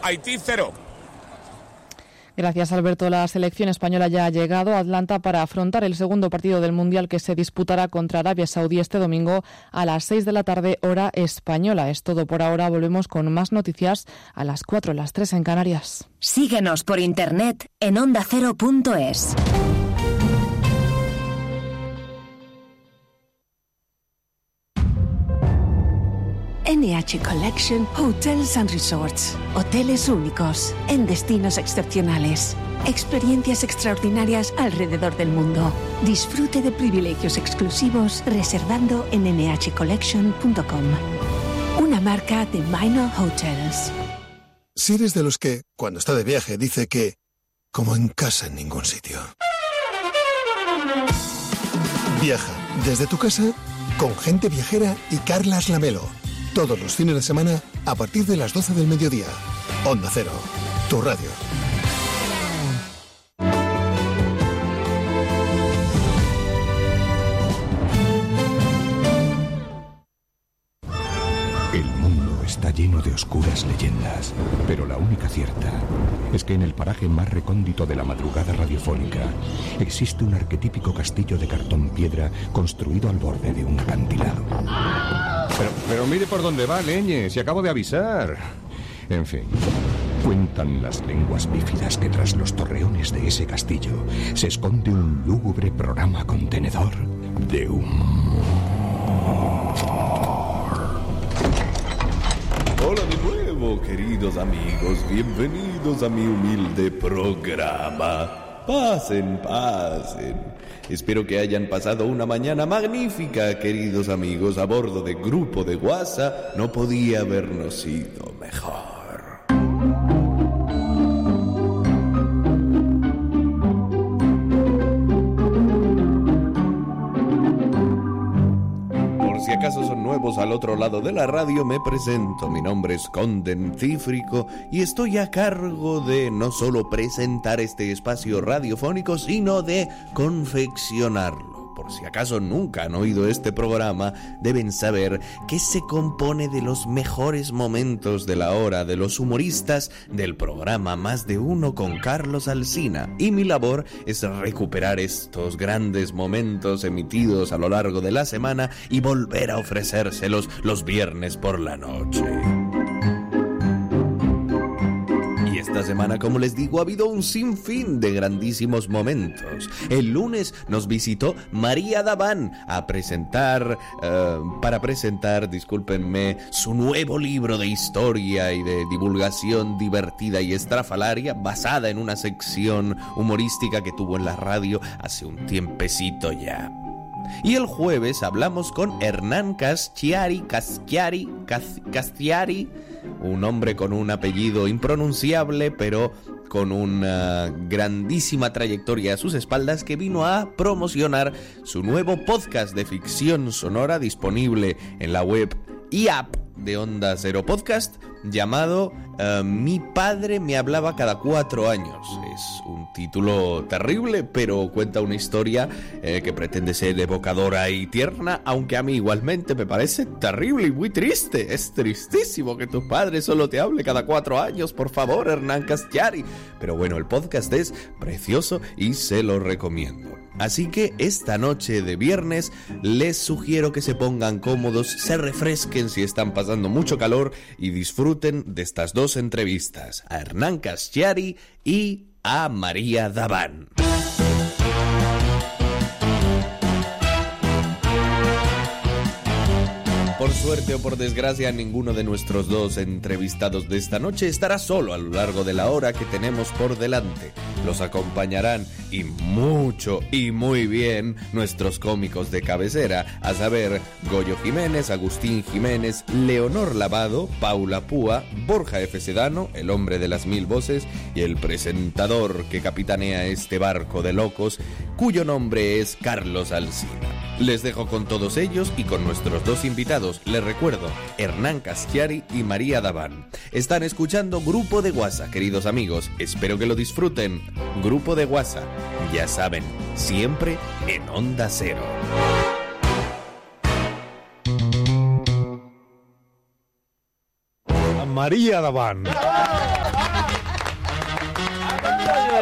Haití 0. Gracias, Alberto. La selección española ya ha llegado a Atlanta para afrontar el segundo partido del Mundial que se disputará contra Arabia Saudí este domingo a las 6 de la tarde, hora española. Es todo por ahora. Volvemos con más noticias a las 4, las 3 en Canarias. Síguenos por internet en ondacero.es. NH Collection Hotels and Resorts. Hoteles únicos, en destinos excepcionales. Experiencias extraordinarias alrededor del mundo. Disfrute de privilegios exclusivos reservando en nhcollection.com. Una marca de Minor Hotels. Si eres de los que, cuando está de viaje, dice que como en casa en ningún sitio. Viaja desde tu casa con Gente Viajera y Carlas Lamelo. Todos los fines de semana a partir de las 12 del mediodía. Onda Cero, tu radio. El mundo está lleno de oscuras leyendas, pero la única cierta es que en el paraje más recóndito de la madrugada radiofónica existe un arquetípico castillo de cartón piedra construido al borde de un acantilado. Pero mire por dónde va, leñe, si acabo de avisar. En fin, cuentan las lenguas bífidas que tras los torreones de ese castillo se esconde un lúgubre programa contenedor de humor. Hola de nuevo, queridos amigos, bienvenidos a mi humilde programa. Pasen, pasen. Espero que hayan pasado una mañana magnífica, queridos amigos. A bordo de Grupo de WhatsApp no podía habernos ido mejor. Si acaso son nuevos al otro lado de la radio, me presento. Mi nombre es Conden Cífrico y estoy a cargo de no solo presentar este espacio radiofónico, sino de confeccionarlo. Por si acaso nunca han oído este programa, deben saber que se compone de los mejores momentos de la hora de los humoristas del programa Más de Uno con Carlos Alsina. Y mi labor es recuperar estos grandes momentos emitidos a lo largo de la semana y volver a ofrecérselos los viernes por la noche. Esta semana, como les digo, ha habido un sinfín de grandísimos momentos. El lunes nos visitó María Daván para presentar, discúlpenme, su nuevo libro de historia y de divulgación divertida y estrafalaria, basada en una sección humorística que tuvo en la radio hace un tiempecito ya. Y el jueves hablamos con Hernán Castiari, un hombre con un apellido impronunciable, pero con una grandísima trayectoria a sus espaldas, que vino a promocionar su nuevo podcast de ficción sonora disponible en la web y app de Onda Cero Podcast, llamado Mi padre me hablaba cada 4 años. Es un título terrible, pero cuenta una historia que pretende ser evocadora y tierna, aunque a mí igualmente me parece terrible y muy triste. Es tristísimo que tu padre solo te hable cada 4 años, por favor, Hernán Castiari. Pero bueno, el podcast es precioso y se lo recomiendo. Así que esta noche de viernes les sugiero que se pongan cómodos, se refresquen si están pasando mucho calor y disfruten de estas dos entrevistas, a Hernán Castiari y a María Daván. Por suerte o por desgracia, ninguno de nuestros dos entrevistados de esta noche estará solo a lo largo de la hora que tenemos por delante. Los acompañarán, y mucho y muy bien, nuestros cómicos de cabecera, a saber, Goyo Jiménez, Agustín Jiménez, Leonor Lavado, Paula Púa, Borja F. Sedano, el hombre de las 1000 voces, y el presentador que capitanea este barco de locos, cuyo nombre es Carlos Alsina. Les dejo con todos ellos y con nuestros dos invitados. Les recuerdo, Hernán Castiari y María Daván. Están escuchando Grupo de WhatsApp, queridos amigos. Espero que lo disfruten. Grupo de WhatsApp, ya saben, siempre en Onda Cero. María Daván.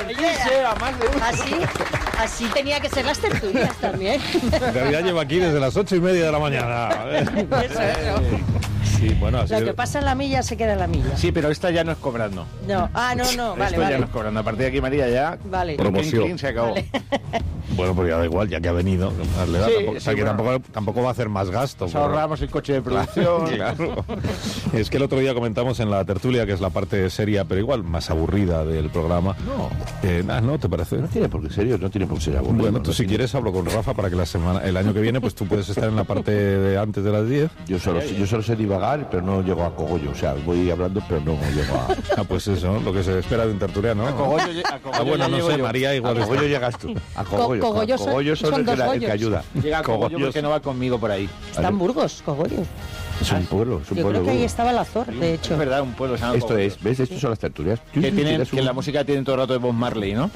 divertirse a más de uno. Así tenía que ser las tertulias también. En realidad llevo aquí desde las 8:30 de la mañana. Eso. Sí, bueno, así Lo que pasa en la milla se queda en la milla. Sí, pero esta ya no es cobrando. No, vale, Esto ya no es cobrando. A partir de aquí, María, ya... Vale. Promoción. Se acabó. Vale. Bueno, pues ya da igual, ya que ha venido. Le da, Sí, tampoco, o sea, sí, que bueno. tampoco va a hacer más gasto. Nos ahorramos el coche de producción. Claro. Es que el otro día comentamos en la tertulia, que es la parte seria, pero igual más aburrida del programa. ¿No te parece? No tiene por qué serio, no tiene por qué ser aburrido. Bueno, tú si quieres hablo con Rafa para que el año que viene pues tú puedes estar en la parte de antes de las 10. Yo solo sé divagar, pero no llego a cogollo. O sea, voy hablando, pero no llego a... Pues eso, lo que se espera de un tertuliano. A cogollo bueno, no sé, María igual. A cogollo llegas tú. A cogollo. Cogollo son dos el que ayuda. Llega a Cogollo porque no va conmigo por ahí. Está en Burgos, Cogollo. Es un pueblo, Yo creo que ahí estaba el Azor, de hecho. Es verdad, un pueblo. Se llama Esto Cogollo. es, ¿ves? Estos son las tertulias. Que la música tiene todo el rato de Bob Marley, ¿no?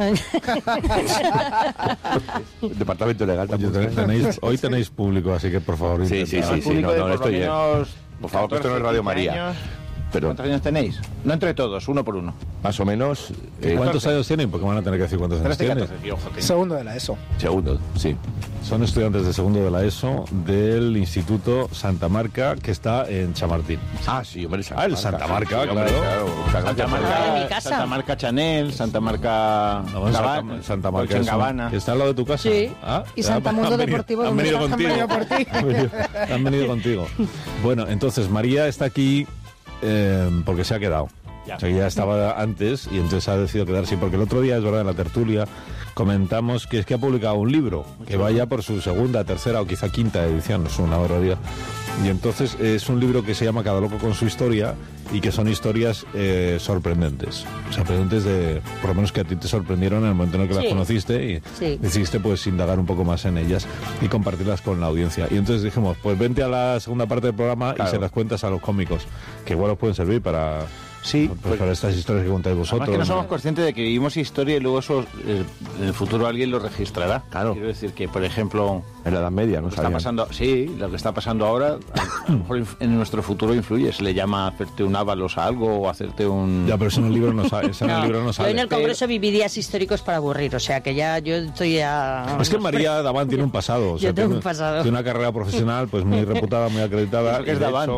Departamento legal Oye, también. hoy tenéis público, así que por favor Sí. No, esto ya. Por favor, que esto no es Radio María. Perdón. ¿Cuántos años tenéis? No entre todos, uno por uno. Más o menos. ¿Cuántos años tienen? Porque van a tener que decir cuántos años tienen. Segundo de la ESO. Segundo, sí. Son estudiantes de segundo de la ESO del Instituto Santa Marca, que está en Chamartín. Ah, sí, hombre. El Santa Marca, sí, hombre, claro. Santa Marca Chanel, Santa Marca Santa Marca Gabbana. ¿Está al lado de tu casa? Sí. Y Santa Mundo Deportivo. Han venido contigo. por ti. Han venido contigo. Bueno, entonces María está aquí porque se ha quedado. O sea, ya estaba antes y entonces ha decidido quedarse. Porque el otro día, es verdad, en la tertulia comentamos que es que ha publicado un libro que vaya por su segunda, tercera o quizá quinta edición, es una barbaridad. Y entonces es un libro que se llama Cada loco con su historia y que son historias sorprendentes. Sorprendentes por lo menos que a ti te sorprendieron en el momento en el que las conociste y decidiste pues indagar un poco más en ellas y compartirlas con la audiencia. Y entonces dijimos, pues vente a la segunda parte del programa y se las cuentas a los cómicos, que igual os pueden servir para... Sí, pues para estas historias que contáis vosotros. Además que no somos conscientes de que vivimos historia y luego eso en el futuro alguien lo registrará. Claro. Quiero decir que, por ejemplo... En la Edad Media, ¿no? Está pasando, sí, lo que está pasando ahora, a lo mejor en nuestro futuro influye. Se le llama hacerte un ávalos a algo o hacerte un... Ya, pero eso en el libro no sale. Yo en el Congreso viví días históricos para aburrir, o sea que ya yo estoy a... Es que María Daván tiene un pasado. O sea, yo tengo un pasado. Tiene una carrera profesional pues muy reputada, muy acreditada. Que es Daván,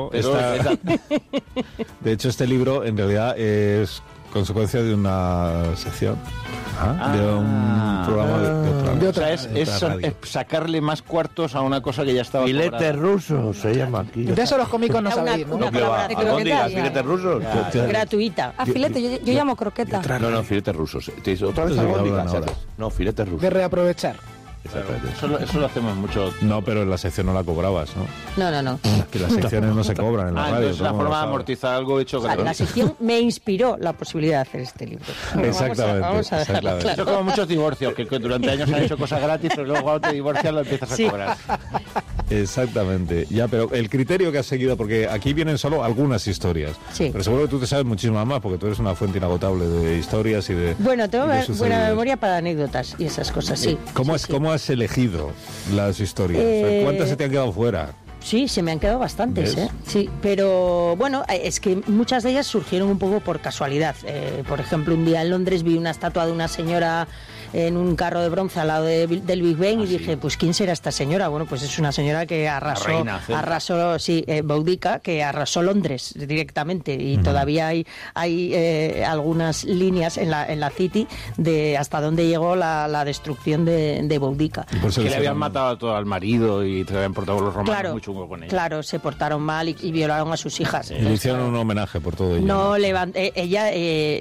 de hecho, este libro en realidad es consecuencia de una sección. De un programa de otra. O sea, es sacarle más cuartos a una cosa que ya estaba Filetes rusos se llama aquí. De eso los cómicos no sabéis, ¿no? ¿A dónde digas filetes rusos? Gratuita. Filete, yo llamo croqueta. No, filetes rusos. ¿Otra vez albóndigas? No, filetes rusos. De reaprovechar. Eso lo hacemos mucho. No, pero en la sección no la cobrabas, ¿no? No. Que las secciones no se cobran en la radio. Es una forma de amortizar algo hecho gratuito. La sección me inspiró la posibilidad de hacer este libro. Exactamente. Vamos a dejarlo claro. Eso como muchos divorcios, que durante años han hecho cosas gratis, pero luego cuando te divorcias lo empiezas a cobrar. Exactamente. Ya, pero el criterio que has seguido, porque aquí vienen solo algunas historias. Sí. Pero seguro que tú te sabes muchísimas más, porque tú eres una fuente inagotable de historias y de... Bueno, tengo buena memoria para anécdotas y esas cosas, sí. ¿Cómo has elegido las historias? ¿Cuántas se te han quedado fuera? Sí, se me han quedado bastantes, Sí, pero bueno, es que muchas de ellas surgieron un poco por casualidad. Por ejemplo, un día en Londres vi una estatua de una señora en un carro de bronce al lado del Big Ben y dije, pues ¿quién será esta señora? Bueno, pues es una señora que arrasó Boudica, que arrasó Londres directamente y todavía hay algunas líneas en la City de hasta dónde llegó la destrucción de Boudica. Que le habían matado al marido y te habían portado los romanos muy chungo con ella. Claro, se portaron mal y violaron a sus hijas. Y le hicieron un homenaje por todo ello. No, ella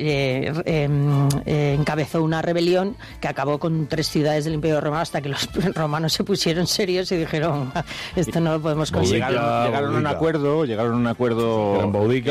encabezó una rebelión que acabó con 3 ciudades del Imperio Romano hasta que los romanos se pusieron serios y dijeron, esto no lo podemos conseguir. Llegaron a un acuerdo. Eran Boudica.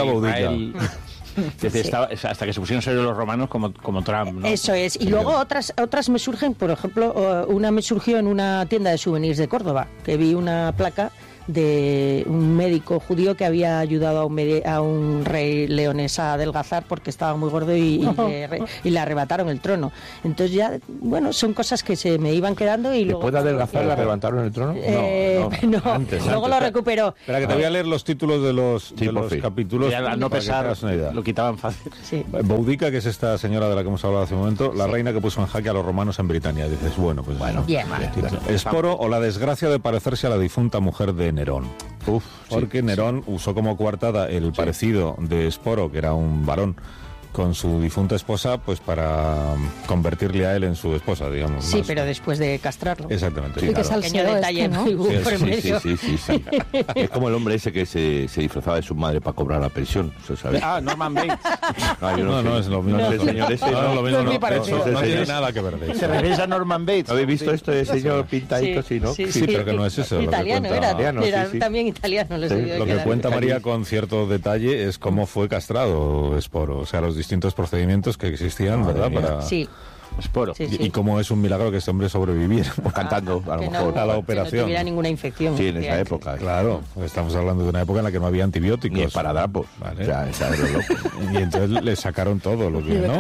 Hasta que se pusieron serios los romanos como Trump, ¿no? Eso es. Y luego otras me surgen, por ejemplo, una me surgió en una tienda de souvenirs de Córdoba, que vi una placa de un médico judío que había ayudado a un rey leonés a adelgazar porque estaba muy gordo y le arrebataron el trono. Entonces ya, bueno, son cosas que se me iban quedando y luego... ¿Después de adelgazar le arrebataron el trono? No, luego lo recuperó. Espera, que te voy a leer los títulos de los capítulos. Ya, al no para que pesar, te hagas una idea. lo quitaban fácil. Sí. Boudica, que es esta señora de la que hemos hablado hace un momento, la reina que puso en jaque a los romanos en Britania. Dices, bueno, pues... Bien. Esporo o la desgracia de parecerse a la difunta mujer de Nerón. Porque Nerón usó como coartada el parecido de Esporo, que era un varón, con su difunta esposa, pues para convertirle a él en su esposa, digamos. Sí, más. Pero después de castrarlo. Exactamente. Sí, claro. que salseo detalle, ¿no? Sí. Es como el hombre ese que se disfrazaba de su madre para cobrar la pensión. ¿Eso sabes? Norman Bates. No, es lo mismo. No, el señor ese. No, lo mismo, No es muy no. Eso parecido. no tiene nada que ver de eso. Se refiere a Norman Bates. ¿No habéis visto esto de señor pintadito? Sí, ¿no? Sí, pero que no es eso. Italiano, lo que cuenta, era también italiano. Lo que cuenta María con cierto detalle es cómo fue castrado Esporo, o sea, los distintos procedimientos que existían, ¿verdad? Para... Sí. Esporo. Y cómo es un milagro que este hombre sobreviviera. Cantando, a lo mejor. A la operación. Que no tuviera ninguna infección. Sí, en esa época. Claro, estamos hablando de una época en la que no había antibióticos. Ni esparadrapos. Vale. O sea, esa es lo loco. Y entonces le sacaron todo lo que, ¿no?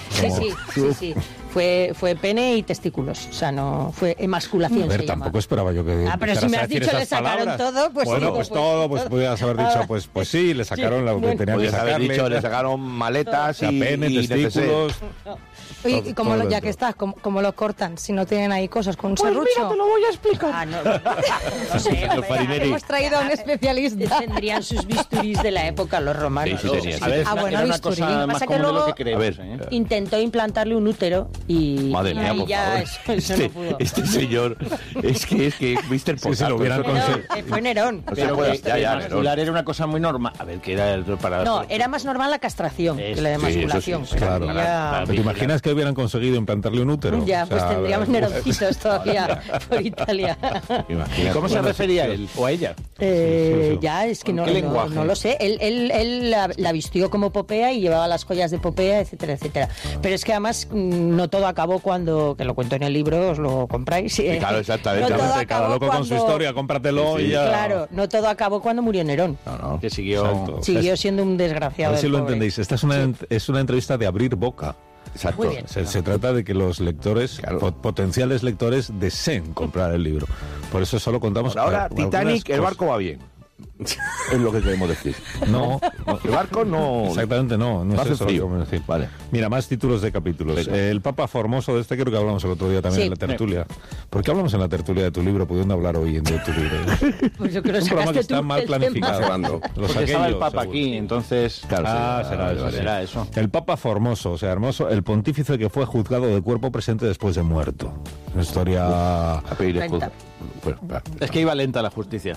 Sí. Fue pene y testículos. O sea, no fue emasculación. A ver, se tampoco llama. esperaba yo que... Pero si me has dicho le sacaron todo, pues bueno, sí. pues todo, pues podías haber dicho, pues sí, le sacaron lo que tenían que Podías haber sacarle. dicho, le sacaron maletas O sea, pene, y testículos... Oye, y como todo ya dentro. que estás, como lo cortan, si no tienen ahí cosas con un Pues serrucho. mira, te lo voy a explicar. No sé, Los farineri. Hemos traído a un especialista. Tendrían sus bisturís de la época los romanos. Sí, tenía. A ver, bueno, era una bisturí. cosa más Pasa que común de lo luego- que creemos. A ver, Intentó implantarle un útero y Madre mía, y por ya favor. eso no pudo. Este señor es que Mr. Sí, si lo hubieran Potato, conseguido. Fue Nerón. O sea, Pero pues, que ya, emascular era una cosa muy normal. A ver, que era el para... No, era más normal la castración que la emasculación. sí, pero Claro. aquí ya- ¿Te imaginas que hubieran conseguido implantarle un útero? Ya, O sea, pues tendríamos neroncitos todavía por Italia. Imagínate. ¿Cómo se refería a él o a ella? Ya, es que ¿Con no, qué no, lenguaje? no lo sé. Él la vistió como Popea y llevaba las joyas de Popea, etcétera, etcétera. Pero es que además no todo acabó cuando, que lo cuento en el libro, os lo compráis. Claro, exactamente. No todo Cada acabó loco con su cuando- historia, cómpratelo y ya. Claro, no todo acabó cuando murió Nerón. No. Que siguió... Exacto. Siguió siendo un A desgraciado. ver si el lo pobre. entendéis. Esta es una entrevista de abrir boca. Exacto. Muy bien. Se trata de que los lectores, potenciales lectores, deseen comprar el libro. Por eso solo contamos... Por ahora, algunas Titanic, el cosas. barco va bien. Es lo que queremos decir. No, El barco no... exactamente no es hace eso lo que frío. vamos a decir. Vale. Mira, más títulos de capítulos. Venga. El Papa Formoso, de este creo que hablamos el otro día también Sí. en la tertulia. ¿Por qué hablamos en la tertulia de tu libro, pudiendo hablar hoy de tu libro? Pues yo creo que Es un programa que sacaste está tú mal el planificado. tema. Los Porque saqué estaba el yo, Papa seguro. aquí, entonces... Claro, será eso. Será eso. El Papa Formoso, o sea, hermoso, el pontífice que fue juzgado de cuerpo presente después de muerto. Una historia... A pedir Cuenta. Bueno, va. Es que iba lenta la justicia.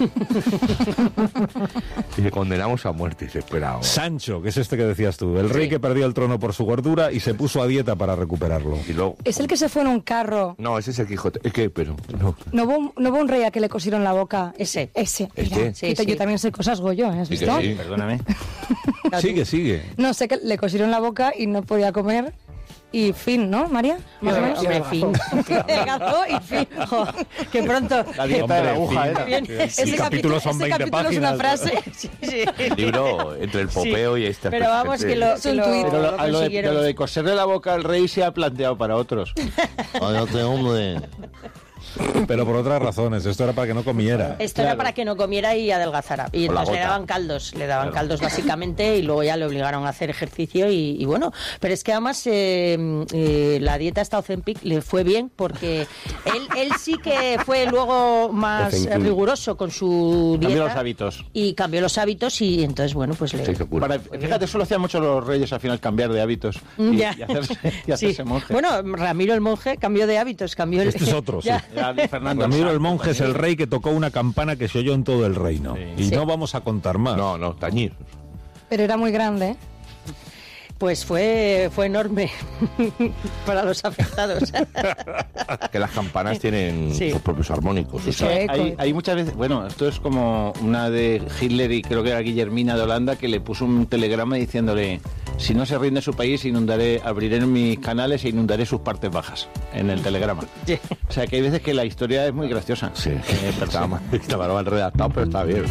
Y le condenamos a muerte, desesperado. Sancho, que es este que decías tú, el rey que perdió el trono por su gordura y se puso a dieta para recuperarlo. Y luego... Es el que se fue en un carro. No, ese es el Quijote. ¿El qué? Pero... No. ¿No hubo un rey a que le cosieron la boca? Ese. Ese. ¿Este? Mira, Sí, yo sí. también sé cosas, Goyo, ¿has Sí que visto? sí. Perdóname. Sigue. No, sé que le cosieron la boca y no podía comer. Y fin, ¿no, María? Más o menos. Hombre, fin. Adelgazó y fin. Jo, que pronto. La dieta de la aguja era. Bien. El capítulo son 20 ese capítulo páginas. es una frase. Sí, sí. El libro entre el popeo y esta... Pero vamos, que lo, Es un tuit. Pero lo lo de consiguieron. lo de coserle la boca al rey se ha planteado para otros. hombre. Pero por otras razones, esto era para que no comiera. Esto era para que no comiera y adelgazara. Y Con la entonces le daban caldos básicamente y luego ya le obligaron a hacer ejercicio y bueno. Pero es que además la dieta esta Ozempic le fue bien porque él sí que fue luego más Ozempic. riguroso con su dieta. Cambió los hábitos. Y cambió los hábitos y entonces, bueno, pues le... Se hizo culo. Fíjate, eso lo hacían mucho los reyes al final, cambiar de hábitos y, Ya. y hacerse Sí. monje. Bueno, Ramiro el monje cambió de hábitos, cambió el... Este es otro, sí. Ya. Ya, Fernando Ramiro el Sanz, monje es el rey que tocó una campana que se oyó en todo el reino. Y Sí. no vamos a contar más. No, tañir. Pero era muy grande, ¿eh? Pues fue enorme para los afectados. Que las campanas tienen Sí. sus propios armónicos. o Es sea, que hay muchas veces, bueno, esto es como una de Hitler y creo que era Guillermina de Holanda que le puso un telegrama diciéndole Si no se rinde su país, abriré mis canales e inundaré sus partes bajas en el telegrama. O sea, que hay veces que la historia es muy graciosa. Sí, está mal redactado, pero está bien.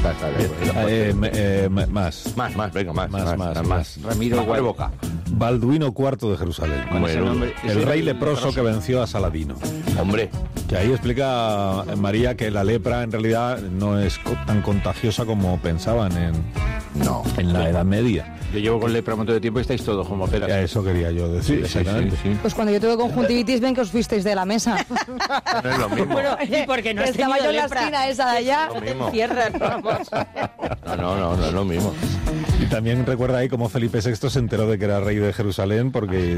Más, venga, más. Ramiro Boca. Balduino IV de Jerusalén. Bueno, el rey leproso que venció a Saladino. Hombre. Que ahí explica María que la lepra en realidad no es tan contagiosa como pensaban en la Edad Media. Yo llevo con lepra un montón de tiempo y estáis todos como peras. Eso quería yo decir, exactamente. Sí. Pues cuando yo tuve conjuntivitis, ven que os fuisteis de la mesa. No es lo mismo. Bueno, y porque no estaba yo en la esquina esa de allá. No te encierras, vamos. No es lo mismo. Y también recuerda ahí cómo Felipe VI se enteró de que era rey de Jerusalén porque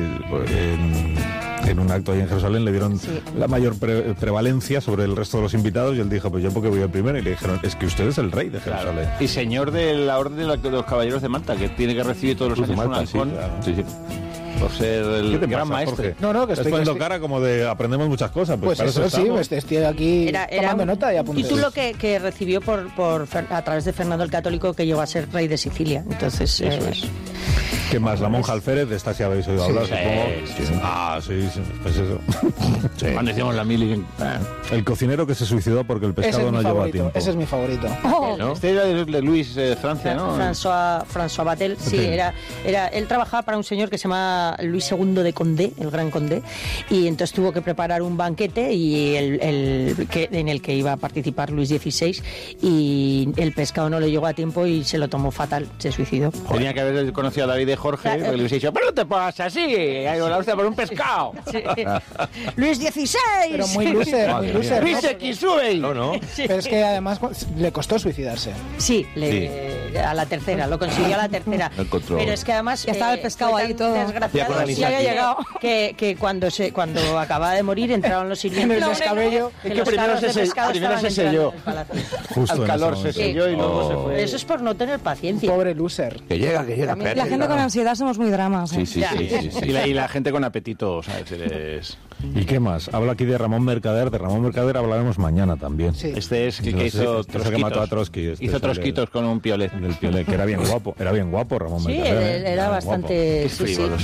en un acto ahí en Jerusalén le dieron la mayor prevalencia sobre el resto de los invitados y él dijo, pues yo porque voy el primero, y le dijeron, es que usted es el rey de Jerusalén. Claro. Y señor de la Orden de los Caballeros de Malta, que tiene que recibir todos los años un halcón. Sí. Por ser el gran maestro. No, que estoy poniendo cara como de aprendemos muchas cosas. Pues eso sí, estoy aquí tomando nota y apuntando. Título que recibió a través de Fernando el Católico, que llegó a ser rey de Sicilia. Entonces, eso es. ¿Qué más? La monja alférez, de esta sí habéis oído hablar, supongo. Sí. Pues eso. Cuando decíamos la mili. El cocinero que se suicidó porque el pescado no llegó a tiempo. Ese es mi favorito. ¿No? Este era de Luis Francia, ¿no? François Batel, sí, él trabajaba para un señor que se llama Luis II de Condé, el Gran Condé, y entonces tuvo que preparar un banquete y en el que iba a participar Luis XVI, y el pescado no le llegó a tiempo y se lo tomó fatal, se suicidó. Tenía que haber conocido a David de Jorge, porque le hubiese dicho, pero no te pongas así, hay la hostia por un pescado. Sí. Luis XVI. Pero muy loser. Luis X, sube. No. Pero es que además le costó suicidarse. Sí, a la tercera, lo consiguió a la tercera. Pero es que además ya estaba el pescado ahí todo. Desgraciado, había llegado que cuando acababa de morir entraron los sirvientes. En el descabello. Es que primero se selló. Al calor se selló y luego se fue. Eso es por no tener paciencia. Pobre loser. Que llega. La gente con ansiedad somos muy dramas. Sí. Y la gente con apetito, ¿sabes? ¿Y qué más? Habla aquí de Ramón Mercader. De Ramón Mercader hablaremos mañana también. Sí. Este es que hizo Trotskitos. Que mató a Trotsky. Hizo Trotskitos con un piolet. Del piolet, que era bien guapo. Era bien guapo Ramón Mercader. Sí, era bastante... Frívolo.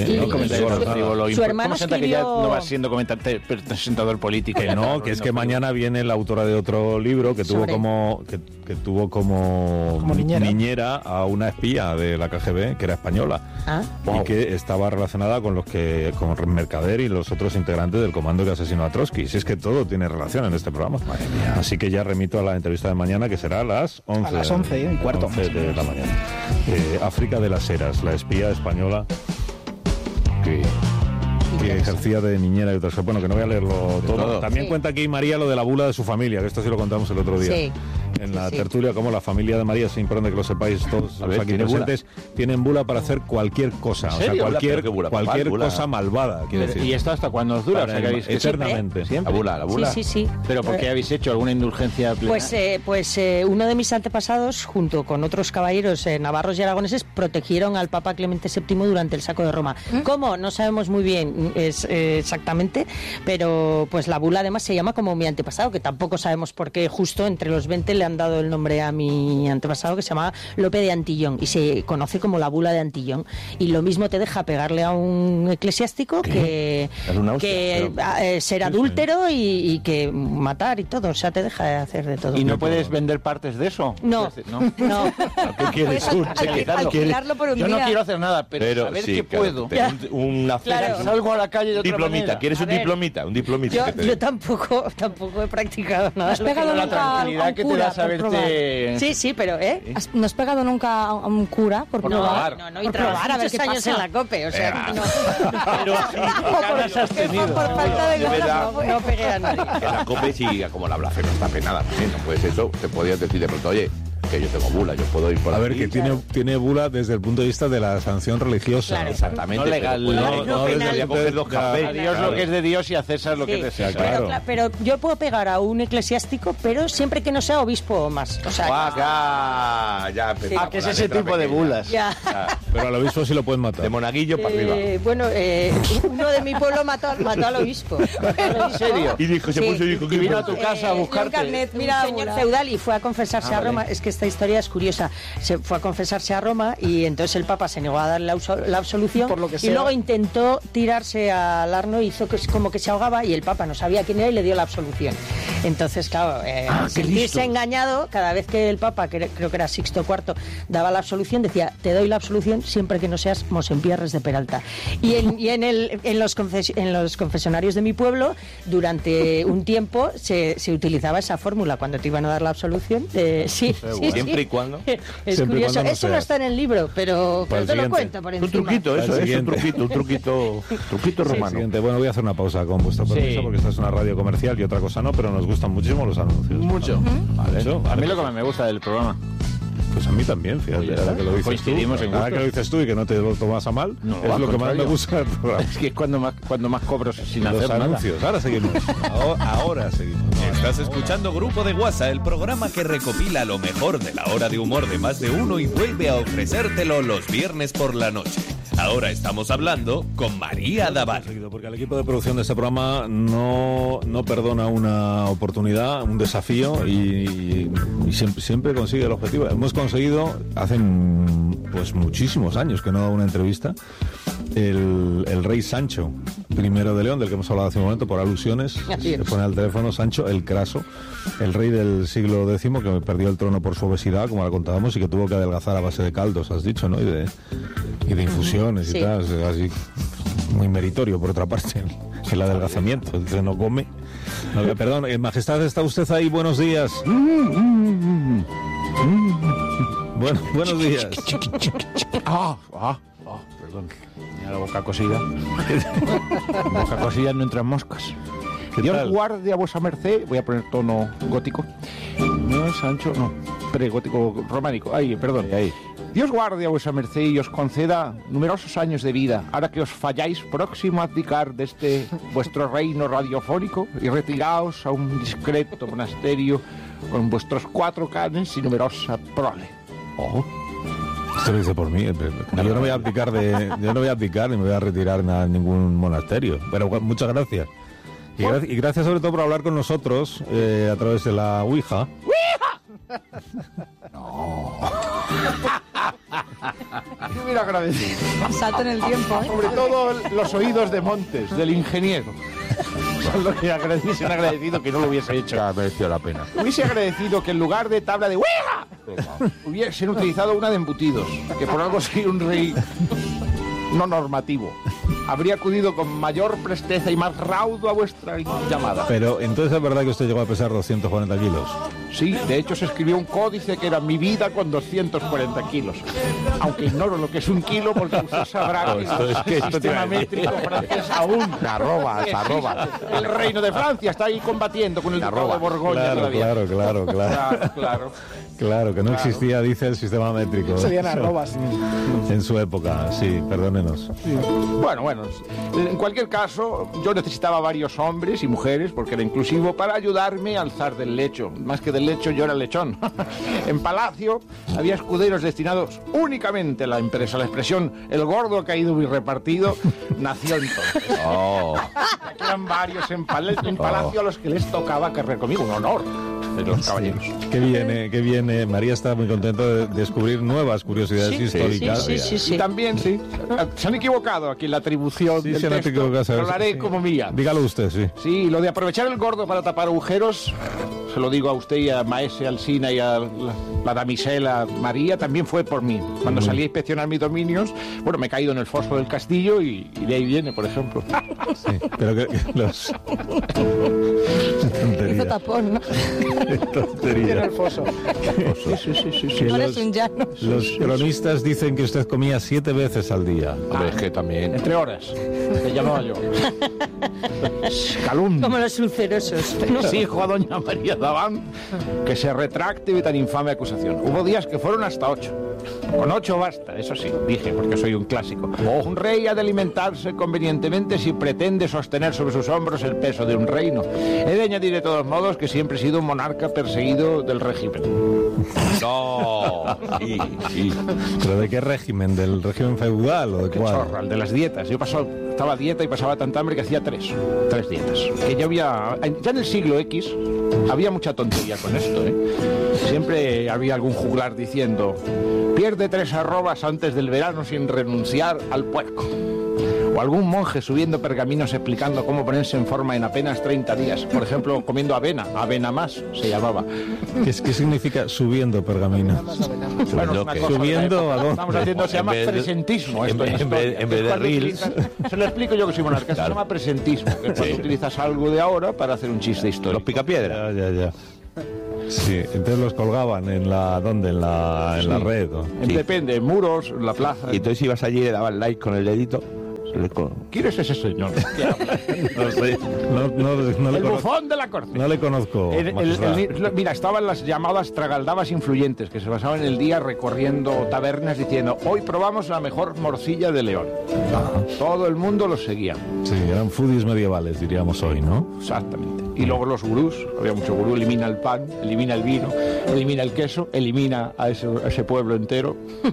Su hermano ¿Cómo sienta que ya no va siendo presentador político? Que no, que es que mañana viene la autora de otro libro que tuvo como niñera a una espía de la KGB, que era española. Y que estaba relacionada con con Mercader y los otros integrantes del comando que asesinó a Trotsky. Si es que todo tiene relación en este programa. Madre mía. Así que ya remito a la entrevista de mañana, que será a las 11. A las 11:15. 11 de la mañana. África de las Heras, la espía española que ejercía de niñera y otras cosas. Bueno, que no voy a leerlo todo. También cuenta aquí María lo de la bula de su familia, que esto sí lo contamos el otro día. Sí. En la tertulia, como la familia de María, es importante que lo sepáis todos los aquí presentes, tienen bula para hacer cualquier cosa. O sea, cualquier cosa malvada, quiere decir. ¿Y esto hasta cuándo os dura? Eternamente. ¿Siempre? La bula. Sí. ¿Pero por qué habéis hecho alguna indulgencia plena? Pues uno de mis antepasados, junto con otros caballeros navarros y aragoneses, protegieron al Papa Clemente VII durante el saco de Roma. ¿Cómo? No sabemos muy bien exactamente, pero pues la bula además se llama como mi antepasado, que tampoco sabemos por qué justo entre los 20 le han dado el nombre a mi antepasado, que se llama Lope de Antillón, y se conoce como la bula de Antillón. Y lo mismo te deja pegarle a un eclesiástico que ser adúltero y que matar y todo. O sea, te deja hacer de todo. ¿Y no puedes vender partes de eso? No. ¿Qué quieres? Alquilarlo por un día. Yo no quiero hacer nada, pero saber que puedo. Una salgo a la calle de otra diplomita. manera. ¿Quieres un diplomita? Un diplomita. Yo tampoco he practicado nada. ¿Has pegado la nunca tranquilidad que te da saberte... Sí, pero ¿no has pegado nunca a un cura por probar? No, y trabajar a ver qué pasa en la COPE, o sea, no. Pero ganas has tenido. Por falta de ganas no pegué a nadie. Que la COPE sí, como la blasfema está penada también, ¿no? Pues eso, te podías decir de pronto, oye, que yo tengo bula, yo puedo ir por aquí. A ver, que tiene bula desde el punto de vista de la sanción religiosa. Claro. Exactamente. No legal. No desde el coger dos cafés. A Dios lo que es de Dios y a César lo que es de César. Claro. Pero yo puedo pegar a un eclesiástico, pero siempre que no sea obispo o más. O sea, ya empezamos. Que es ese tipo de bulas. Ya. Pero al obispo sí lo pueden matar. De monaguillo para arriba. Bueno, uno de mi pueblo mató al obispo. ¿En serio? Y dijo, se puso y dijo que vino a tu casa a buscarte. Un señor feudal y fue a confesarse a Roma. Es que esta historia es curiosa. Se fue a confesarse a Roma y entonces el Papa se negó a darle la absolución. Por lo que y sea. luego intentó tirarse al Arno, hizo como que se ahogaba y el Papa no sabía quién era y le dio la absolución. Entonces, claro, sentirse engañado, cada vez que el Papa, creo que era Sixto IV, daba la absolución, decía, te doy la absolución siempre que no seas Mosempierres de Peralta. Y en los confesionarios de mi pueblo, durante un tiempo se utilizaba esa fórmula cuando te iban a dar la absolución. Siempre y cuando. Es curioso. Eso no está en el libro, pero te lo cuento por encima. Un truquito, eso es un truquito romano. Siguiente. Bueno, voy a hacer una pausa con vuestro permiso, porque esta es una radio comercial y otra cosa no, pero nos gustan muchísimo los anuncios. Mucho. Vale. A mí lo que me gusta del programa. Pues a mí también, fíjate, ahora que lo dices coincidimos tú, en ahora gustos. que lo dices tú y que no te lo tomas a mal, No, es al lo que más me contrario. gusta del programa. Es que es cuando más cobro sin Los hacer anuncios. Ahora seguimos. Ahora seguimos. Estás escuchando Grupo de WhatsApp, el programa que recopila lo mejor de la hora de humor de más de uno y vuelve a ofrecértelo los viernes por la noche. Ahora estamos hablando con María Daval. Porque el equipo de producción de este programa no perdona una oportunidad, un desafío y siempre consigue el objetivo. Hemos conseguido, hace pues muchísimos años que no da una entrevista, el rey Sancho I de León, del que hemos hablado hace un momento por alusiones. Se pone al teléfono Sancho el Craso, el rey del siglo X que perdió el trono por su obesidad, como la contábamos, y que tuvo que adelgazar a base de caldos, has dicho, ¿no? Y de infusiones y tal, así muy meritorio por otra parte el adelgazamiento, dice no come. No, perdón, Majestad, ¿está usted ahí? Buenos días. Bueno, buenos días. Perdón. Tenía la boca cosida. Boca cosida no entran moscas. Dios guarde a vuesa merced. Voy a poner tono gótico. No es Sancho, no. Pregótico románico. Ahí, perdón. Ahí. Dios guarde a vuesa merced y os conceda numerosos años de vida, ahora que os falláis próximo a abdicar de este vuestro reino radiofónico y retiraos a un discreto monasterio con vuestros 4 canes y numerosa prole. Esto lo dice por mí. Yo no voy a abdicar ni me voy a retirar a ningún monasterio. Pero muchas gracias. Y gracias sobre todo por hablar con nosotros a través de la Ouija. No. Yo hubiera agradecido. Salto en el tiempo, ¿eh? Sobre todo los oídos de Montes, del ingeniero. Son lo que se han agradecido que no lo hubiese hecho. Ha merecido la pena. Hubiese agradecido que en lugar de tabla de Ouija hubiesen utilizado una de embutidos, que por algo soy un rey no normativo. Habría acudido con mayor presteza y más raudo a vuestra llamada. Pero entonces es verdad que usted llegó a pesar 240 kilos. Sí, de hecho se escribió un códice que era mi vida con 240 kilos. Aunque ignoro lo que es un kilo porque usted sabrá que el sistema métrico francés aún... Arroba. El reino de Francia está ahí combatiendo con el ducado de Borgoña todavía. Claro, que no existía, dice, el sistema métrico. Serían arrobas. En su época, sí, perdónenos. Sí. Bueno, en cualquier caso, yo necesitaba varios hombres y mujeres, porque era inclusivo, para ayudarme a alzar del lecho. Más que del lecho, yo era el lechón. En Palacio había escuderos destinados únicamente a la empresa. La expresión, el gordo ha caído y repartido, nació entonces. Eran varios en Palacio a los que les tocaba cargar conmigo, un honor de los caballeros. Qué bien. María está muy contenta de descubrir nuevas curiosidades históricas. Sí. Y también, se han equivocado aquí en la atribución del texto, pero lo haré como mía. Dígalo usted, sí. Sí, lo de aprovechar el gordo para tapar agujeros, se lo digo a usted y a Maese Alsina y a la damisela María, también fue por mí. Cuando salí a inspeccionar mis dominios, bueno, me he caído en el foso del castillo y de ahí viene, por ejemplo. Sí, pero que los... Hizo tapón, ¿no? Tontería. En el foso. Que Ahora es un llano. Los cronistas dicen que usted comía 7 veces al día. Hombre, es que también... Entre horas, te llamaba yo. Calumnia. Como los ulcerosos. Exijo a doña María Daván que se retracte de tan infame acusación. Hubo días que fueron hasta 8. Con 8 basta, eso sí, dije, porque soy un clásico. Un rey ha de alimentarse convenientemente si pretende sostener sobre sus hombros el peso de un reino. He de añadir de todos modos que siempre he sido un monarca perseguido del régimen. No, sí. ¿Pero de qué régimen? ¿Del régimen feudal o de Qué cuál? chorra, el de las dietas. Yo estaba a dieta y pasaba tanta hambre que hacía 3 dietas. Que ya en el siglo X, Había mucha tontería con esto, ¿eh? Siempre había algún juglar diciendo: pierde 3 arrobas antes del verano sin renunciar al puerco. O algún monje subiendo pergaminos explicando cómo ponerse en forma en apenas 30 días. Por ejemplo, comiendo avena más se llamaba. ¿Qué significa subiendo pergamino? Bueno, es una cosa ¿Subiendo a dónde? Estamos haciendo, se llama presentismo. Esto En vez de reels. Se lo explico yo que soy monarca. Se llama presentismo, que es cuando utilizas algo de ahora para hacer un chiste histórico. Los picapiedra. Ya. Sí, entonces los colgaban en la... ¿Dónde? En la red, ¿no? Depende, en muros, en la plaza. Y entonces ibas allí y le dabas like con el dedito. ¿Quién es ese señor? No sé. No El bufón de la corte. No le conozco. Mira, estaban las llamadas tragaldabas influyentes, que se pasaban el día recorriendo tabernas diciendo: hoy probamos la mejor morcilla de León. Todo el mundo los seguía. Sí, eran foodies medievales, diríamos hoy, ¿no? Exactamente. Y luego los gurús, había mucho gurú: elimina el pan, elimina el vino, elimina el queso, elimina a ese pueblo entero.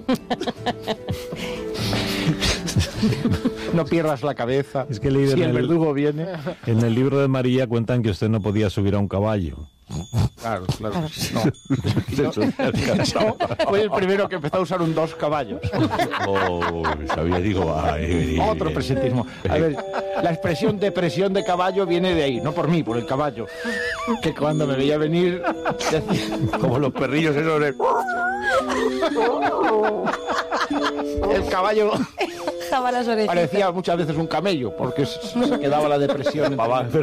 No pierdas la cabeza. Es que he leído si el verdugo viene. En el libro de María cuentan que usted no podía subir a un caballo. Claro. No. Fue el primero que empezó a usar un 2 caballos. Otro presentismo. A ver, la expresión depresión de caballo viene de ahí, no por mí, por el caballo. Que cuando me veía venir, decía, como los perrillos esos de... El caballo las orejas. parecía muchas veces un camello, porque se quedaba la depresión en abajo.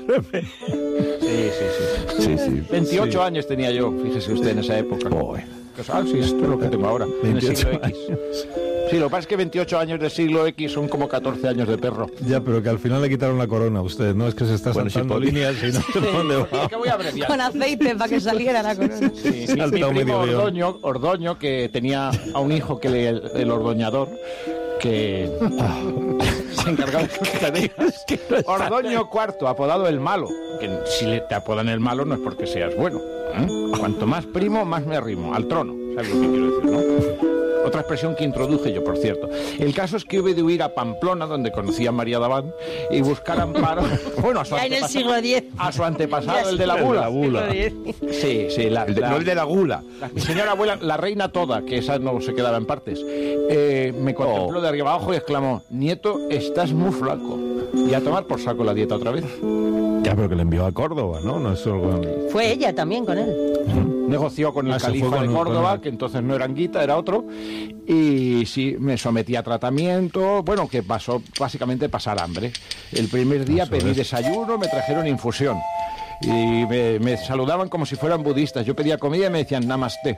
Sí. 28 años tenía yo, fíjese usted, en esa época. Sí, esto es lo que tengo ahora, en el siglo X. Sí, lo que pasa es que 28 años del siglo X son como 14 años de perro. Ya, pero que al final le quitaron la corona a usted, ¿no? Es que se está saltando líneas y no sé dónde va. Que voy a abreviar. Con aceite para que saliera la corona. Sí, mi primo Ordoño, que tenía a un hijo que el ordoñador, que se encargaba de que te digas. Ordoño IV, apodado el malo. Que si te apodan el malo no es porque seas bueno. Cuanto más primo, más me arrimo al trono. ¿Sabes lo que quiero decir, no? Otra expresión que introduje yo, por cierto. El caso es que hube de huir a Pamplona, donde conocí a María Davant, y buscar amparo. Bueno, a su ya en el siglo X. A su antepasado, el de la gula. Sí, no el de la gula. Mi señora abuela, la reina toda, que esa no se quedaba en partes, me contempló de arriba abajo y exclamó: nieto, estás muy flaco. Y a tomar por saco la dieta otra vez. Ya, pero que le envió a Córdoba, ¿no? No es solo... Fue ella también con él. Negoció con el califa de Córdoba, que entonces no era Anguita, era otro, y sí, me sometí a tratamiento, bueno, que pasó básicamente pasar hambre. El primer día pedí desayuno, me trajeron infusión, y me saludaban como si fueran budistas. Yo pedía comida y me decían namaste.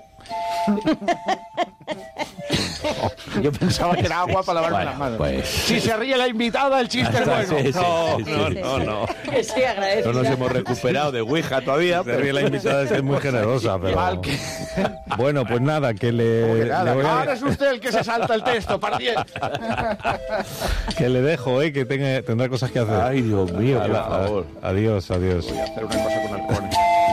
Yo pensaba que era agua para lavarme las manos. Pues... Si se ríe la invitada, el chiste es bueno. No. Sí, agradezco. No nos hemos recuperado de Ouija todavía. Se ríe la invitada, es muy generosa, pero... Bueno, pues nada, que le... Ahora es usted el que se salta el texto, pardiez. Que le dejo, que tendrá cosas que hacer. Ay, Dios mío, por favor. Adiós. Voy a hacer una cosa con halcones.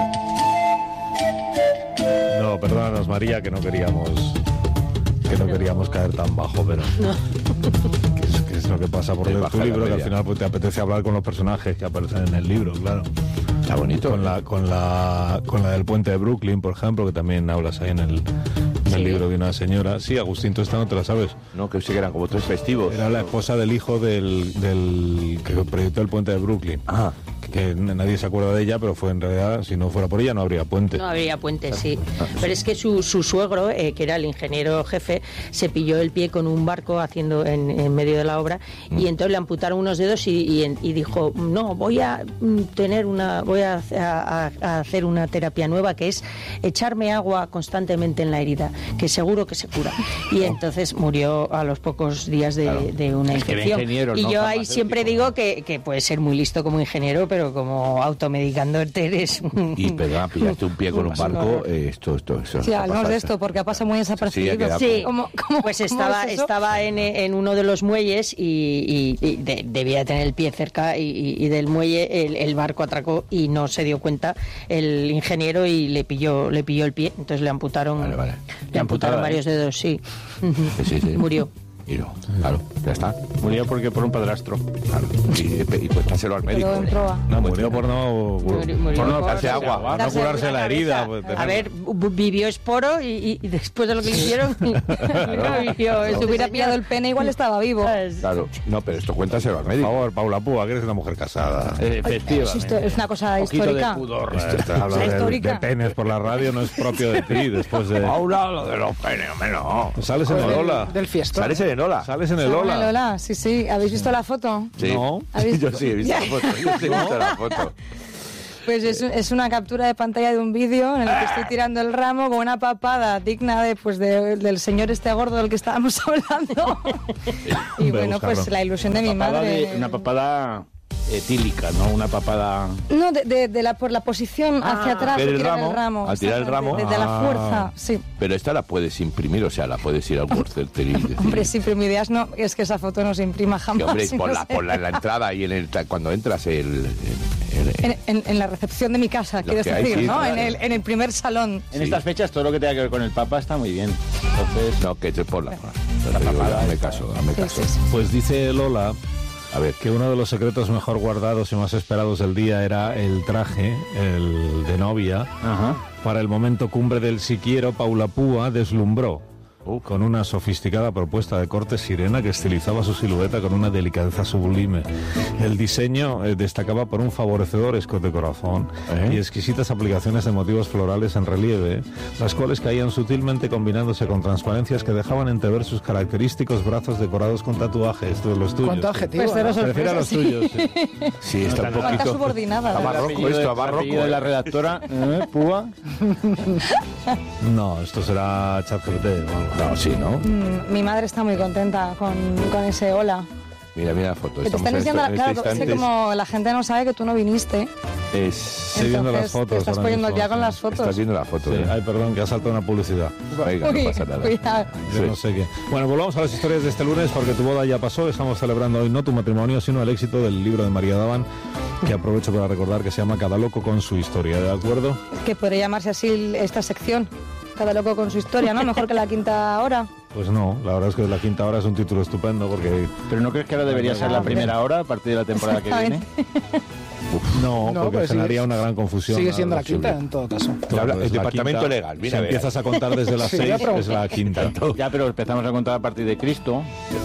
No, perdónanos, María, que no queríamos caer tan bajo, pero... No. ¿Qué es lo que pasa por leer tu libro? Que al final pues, te apetece hablar con los personajes que aparecen en el libro, claro. Está bonito. Con la del puente de Brooklyn, por ejemplo, que también hablas ahí en el libro de una señora. Sí, Agustín, tú esta no te la sabes. No, que sí que eran como 3 festivos. Era la esposa del hijo del que proyectó el puente de Brooklyn. Ah. Que nadie se acuerda de ella, pero fue en realidad, si no fuera por ella, no habría puente. No habría puente, sí. Pero es que su suegro, que era el ingeniero jefe, se pilló el pie con un barco haciendo en medio de la obra y entonces le amputaron unos dedos y dijo, no, voy a hacer una terapia nueva, que es echarme agua constantemente en la herida, que seguro que se cura. Y entonces murió a los pocos días de una infección. Y yo ahí siempre digo que puedes ser muy listo como ingeniero, pero como automedicándote eres... Y perdón, pillaste un pie con un barco, esto. Sí, hablamos de esto porque pasa muy desapercibido. Sí, ¿Cómo pues estaba en uno de los muelles y debía tener el pie cerca y del muelle el barco atracó y no se dio cuenta el ingeniero y le pilló el pie, entonces le amputaron varios dedos, sí. Murió. Y no, claro, ya está. Murió porque por un padrastro. Claro. Y pues dáselo al médico. Quedó en proa. No, murió por no darse agua. no curarse la herida. A ver, vivió esporo y después de lo que le hicieron, no vivió. Si hubiera pillado el pene, igual estaba vivo. Claro, no, pero esto cuéntaselo al médico. Por favor, Paula Púa, que eres una mujer casada. Efectivamente. Es una cosa Poquito histórica. de pudor. Hablar de histórica. penes por la radio no es propio de ti, después de... Paula, lo de los penes, hombre, no. Sales en el Lola. Del fiestón. ¿Sales en el Lola? Sales en el Hola, Lola. Lola, sí. ¿Habéis visto la foto? Sí. No. ¿Habéis- Yo sí he visto la foto. Yo sí he visto la foto. Pues es una captura de pantalla de un vídeo en el que estoy tirando el ramo con una papada digna del señor este gordo del que estábamos hablando. Y bueno, pues la ilusión de mi madre. Una papada etílica, ¿no? Una papada... No, por la posición hacia atrás de tirar el ramo. Al tirar el ramo. De la fuerza, sí. Pero esta la puedes imprimir, o sea, la puedes ir al Worcester y decir... Hombre, sí, pero mi idea no, es que esa foto no se imprima jamás. Que, hombre, y no sé. ponla en la entrada y cuando entras En la recepción de mi casa, Lo quieres que hay, decir, sí, ¿no? claro. En el primer salón. En estas fechas todo lo que tenga que ver con el Papa está muy bien. Entonces... No, que te ponla. papada Dame caso, dame caso. Pues dice Lola A ver, que uno de los secretos mejor guardados y más esperados del día era el traje, el de novia. Ajá. Para el momento cumbre del Si Quiero, Paula Púa deslumbró con una sofisticada propuesta de corte sirena que estilizaba su silueta con una delicadeza sublime. El diseño destacaba por un favorecedor escote corazón y exquisitas aplicaciones de motivos florales en relieve, las cuales caían sutilmente combinándose con transparencias que dejaban entrever sus característicos brazos decorados con tatuajes. Esto es los tuyos. ¿Cuánto adjetivo? Pues cero Prefiero a los tuyos. Sí. sí, está un Cuánta poquito... subordinada. Está ¿verdad? barroco esto, está barroco. de la redactora, Púa. No, esto será ChatGPT. No, sí, ¿no? Mi madre está muy contenta con ese hola. Mira la foto. Que te están diciendo, claro, es que como la gente no sabe que tú no viniste, Estoy viendo las fotos. te estás ahora poniendo mismo, ya con sí. las fotos. Estás viendo la foto. Sí. ¿eh? Ay, perdón, que ha saltado una publicidad. Venga, Uy, no pasa nada. cuidado. Yo Sí. no sé qué. Bueno, volvamos a las historias de este lunes porque tu boda ya pasó. Estamos celebrando hoy no tu matrimonio, sino el éxito del libro de María Daban, que aprovecho para recordar que se llama Cada loco con su historia, ¿de acuerdo? Que podría llamarse así esta sección. Cada loco con su historia, ¿no? Mejor que la quinta hora. Pues no, la verdad es que La Quinta Hora es un título estupendo porque... Pero ¿no crees que ahora debería ser la primera hora a partir de la temporada que viene? No, No, porque pues generaría sigue- una gran confusión. Sigue siendo la absoluta. quinta en todo caso. Claro, El es la departamento quinta. legal, mira, Si a ver. empiezas a contar desde las Sí, 6, ya pregunto. es la quinta. Ya, pero empezamos a contar a partir de Cristo.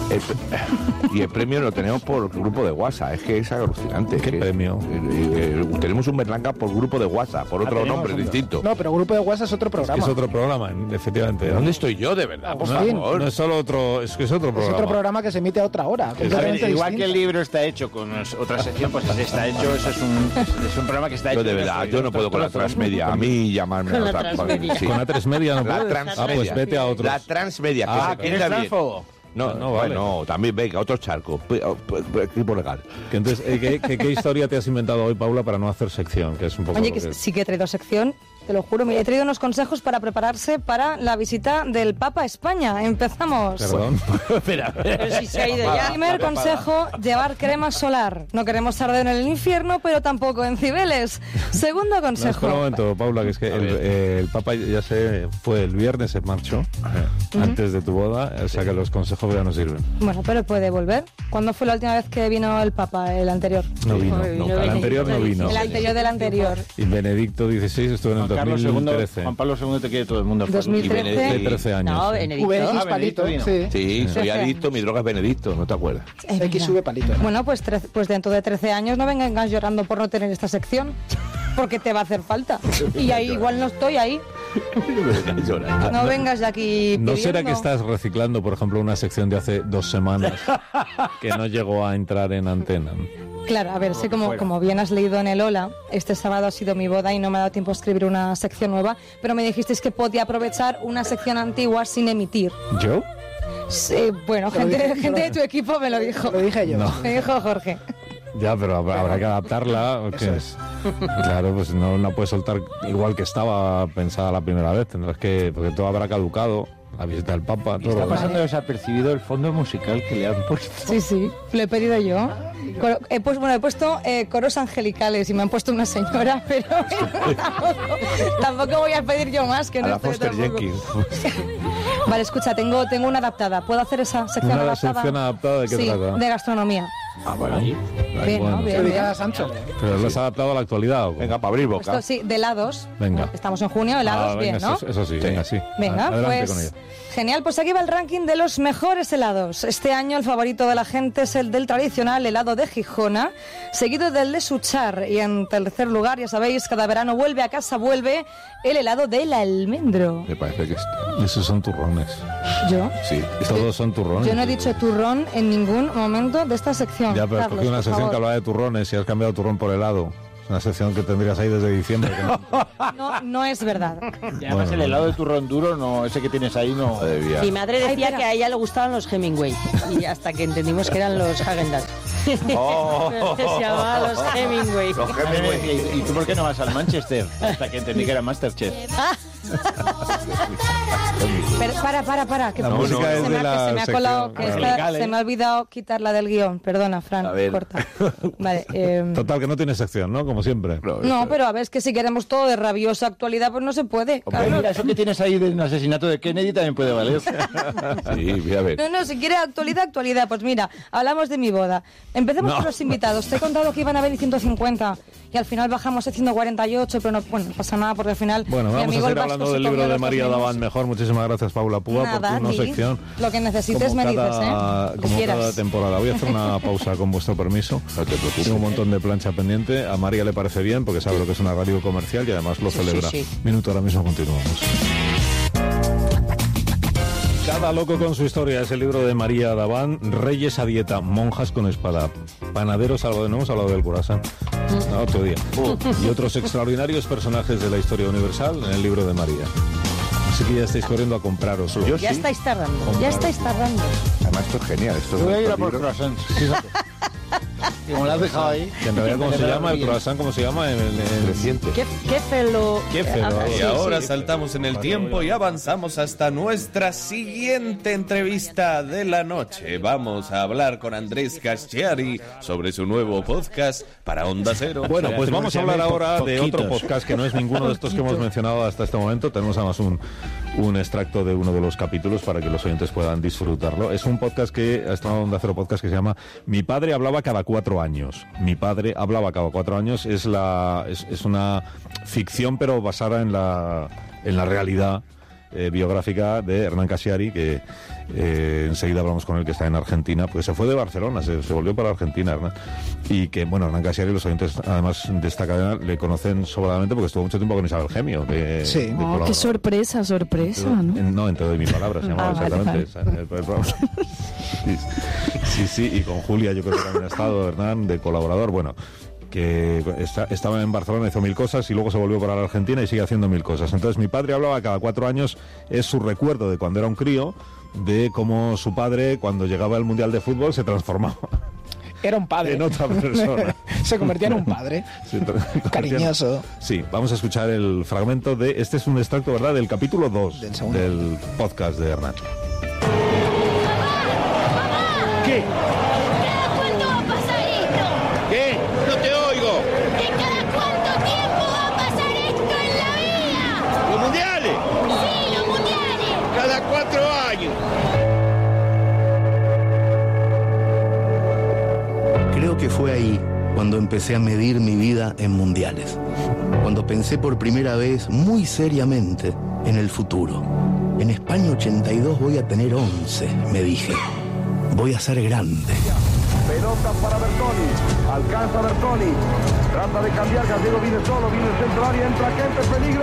Y el premio lo tenemos por grupo de WhatsApp. Es que es alucinante. ¿Qué premio? Tenemos un Berlanga por grupo de WhatsApp, por otro tenemos nombre un- distinto. No, pero Grupo de WhatsApp es otro programa. Es otro programa, efectivamente. ¿Dónde estoy yo, de verdad? Por No, favor. no es solo otro, es que es otro Es programa. otro programa que se emite a otra hora. A ver, completamente igual que distinta. el libro está hecho con otra sección, pues ese está hecho, eso es un programa que está hecho. Yo de verdad, yo no puedo con la transmedia. A mí llamarme Con a la otra transmedia. sí. Con la transmedia no La puedes. transmedia. Ah, pues vete a otros. La transmedia. Que Ah, se ¿que eres queda bien. transfobo? No, No, vale. bueno, también venga, otro charco. Equipo legal. Que entonces, ¿qué historia te has inventado hoy, Paula, para no hacer sección? Que es un poco Oye, lo que que- sí que he traído sección, te lo juro. Mira, he traído unos consejos para prepararse para la visita del Papa a España. Empezamos. Perdón. Espera, Pero si se ha ido ya. Primer consejo, llevar crema solar. No queremos arder en el infierno, pero tampoco en Cibeles. Segundo No, espera un consejo. momento, Paula, que es que el Papa ya se fue el viernes, se marchó antes de tu boda, o sea que los consejos ya no sirven. Bueno, pero puede volver. ¿Cuándo fue la última vez que vino el Papa, el anterior? No vino, Joder, nunca. no El vino. anterior no vino. El anterior del anterior. Y Benedicto XVI estuvo en el Juan Carlos II, 2013. Juan Pablo II te quiere todo el mundo. 2013. Hace 13 años. No, sí. Benedicto. VX Ah, palito, Benedicto sí. Sí, soy 13 adicto, mi droga es Benedicto, ¿no te acuerdas? Es X verdad. sube palito. Bueno, pues, pues dentro de 13 años no vengas llorando por no tener esta sección, porque te va a hacer falta. Y ahí igual no estoy ahí. No vengas de aquí ¿No será pidiendo. que estás reciclando, por ejemplo, una sección de hace 2 semanas que no llegó a entrar en antena? Claro, a ver, sé como bien has leído en el Hola, este sábado ha sido mi boda y no me ha dado tiempo a escribir una sección nueva, pero me dijisteis que podía aprovechar una sección antigua sin emitir. ¿Yo? Sí, bueno, gente de tu equipo me lo dijo. Lo dije yo. No. Me dijo Jorge. Ya, pero habrá que adaptarla. ¿O qué? Claro, pues no la puedes soltar igual que estaba pensada la primera vez. Tendrás que, porque todo habrá caducado. La visita del Papa, todo. Está pasando desapercibido el fondo musical que le han puesto. Sí, sí, lo he pedido yo. He puesto coros angelicales y me han puesto una señora, pero tampoco voy a pedir yo más que A no la estoy Foster tampoco. Jenkins. Vale, escucha, tengo una adaptada. ¿Puedo hacer esa sección ¿Una adaptada? sección adaptada de qué sí, trata? de gastronomía. Ah, bueno. Bien, ¿no? Bien. Sancho. Pero lo has adaptado a la actualidad. Venga, para abrir boca. Esto sí, de helados. Venga. Estamos en junio, helados, venga, bien, ¿no? Eso sí, venga, sí. Venga, Adelante pues con ello. genial, pues aquí va el ranking de los mejores helados. Este año el favorito de la gente es el del tradicional helado de Gijona, seguido del de Suchar, y en tercer lugar, ya sabéis, cada verano vuelve a casa, vuelve el helado del almendro. Me parece que esos son turrones. ¿Yo? Sí. Todos son turrones. Yo no he dicho turrón en ningún momento de esta sección. Ya, pero has Carlos, cogido una por sección favor. que hablaba de turrones y has cambiado turrón por helado. Es una sección que tendrías ahí desde diciembre. Que no. No es verdad. Y además el helado de turrón duro, no, ese que tienes ahí, no. Mi madre decía que a ella le gustaban los Hemingway y hasta que entendimos que eran los Häagen-Dazs. Se llamaban los Hemingway. ¿Y tú por qué no vas al Manchester? Hasta que entendí que era Masterchef. Pero para, que La música es se de me la se me ha colado, que sección. esta- se me ha olvidado quitarla del guión. Perdona, Fran, corta. Vale, Total, que no tiene sección, ¿no? Como siempre. no, pero a ver, es que si queremos todo de rabiosa actualidad, pues no se puede. Hombre, Carlos. mira, eso que tienes ahí del asesinato de Kennedy también puede valer. Sí, voy a ver. No, si quiere actualidad. Pues mira, hablamos de mi boda. Empecemos No. por los invitados. Te he contado que iban a haber 150 y al final bajamos a 148, pero no pasa nada porque al final Bueno, mi vamos a amigo el seguir Vasco hablando se del comió libro de los dos María menús. Davant mejor. Muchísimas gracias, Paula Púa, Nada, por tu no a ti. sección. Lo que necesites me dices, Lo que Como quieras. cada temporada. Voy a hacer una pausa con vuestro permiso. No te preocupes. Tengo un montón de plancha pendiente. A María le parece bien porque sabe lo que es una radio comercial y además lo celebra. sí. Minuto, ahora mismo continuamos. Cada loco con su historia es el libro de María Davant. Reyes a dieta, monjas con espada, panaderos salvo de no hemos hablado del croissant. No, otro día. Y otros extraordinarios personajes de la historia universal en el libro de María. Así que ya estáis corriendo a compraroslo. Yo Ya sí. estáis tardando, Comprado. ya estáis tardando. Además, esto es genial. Esto Yo voy a ir a estos por libros- croissants. Y como lo has dejado ahí. Que en realidad, ¿cómo se llama? El croissant, ¿cómo se llama? Reciente. ¿Qué felo? Y ahora saltamos en el tiempo y avanzamos hasta nuestra siguiente entrevista de la noche. Vamos a hablar con Andrés Casciari sobre su nuevo podcast para Onda Cero. Bueno, pues vamos a hablar ahora de otro Poquitos. podcast que no es ninguno de estos que hemos mencionado hasta este momento. Tenemos además un extracto de uno de los capítulos para que los oyentes puedan disfrutarlo. Es un podcast que ha estado en Onda Cero Podcast que se llama Mi padre hablaba cada 4 años. Mi padre hablaba cada 4 años. Es una ficción, pero basada en la realidad biográfica de Hernán Casciari, que enseguida hablamos con él, que está en Argentina, pues se fue de Barcelona, se volvió para Argentina, Hernán. Y que, bueno, Hernán Casciari, los oyentes además de esta cadena le conocen sobradamente porque estuvo mucho tiempo con Isabel Gemio. Sí. de Oh, colaborador. qué sorpresa, ¿no? No, en Te doy mi palabra, se llamaba Ah, vale, exactamente. El programa. Sí, y con Julia yo creo que también ha estado Hernán de colaborador. Bueno, que estaba en Barcelona, hizo 1000 cosas y luego se volvió para la Argentina y sigue haciendo 1000 cosas. Entonces mi padre hablaba cada 4 años, es su recuerdo de cuando era un crío, de cómo su padre cuando llegaba al Mundial de Fútbol se transformaba Era un padre. en otra persona. Se convertía en un padre. Cariñoso. Sí, vamos a escuchar el fragmento de... Este es un extracto, ¿verdad?, del capítulo 2 del podcast de Hernán. ¿Qué? ¿Cada cuánto va a pasar esto? ¿Qué? No te oigo. ¿Que cada cuánto tiempo va a pasar esto en la vida? ¿Los mundiales? Sí, los mundiales. Cada 4 años. Creo que fue ahí cuando empecé a medir mi vida en mundiales. Cuando pensé por primera vez, muy seriamente, en el futuro. En España 82 voy a tener 11, me dije. Voy a ser grande. Pelota para Bertoni. Alcanza Bertoni. Trata de cambiar. Gallego viene solo. Viene el centro área. Entra Kempe. Peligro.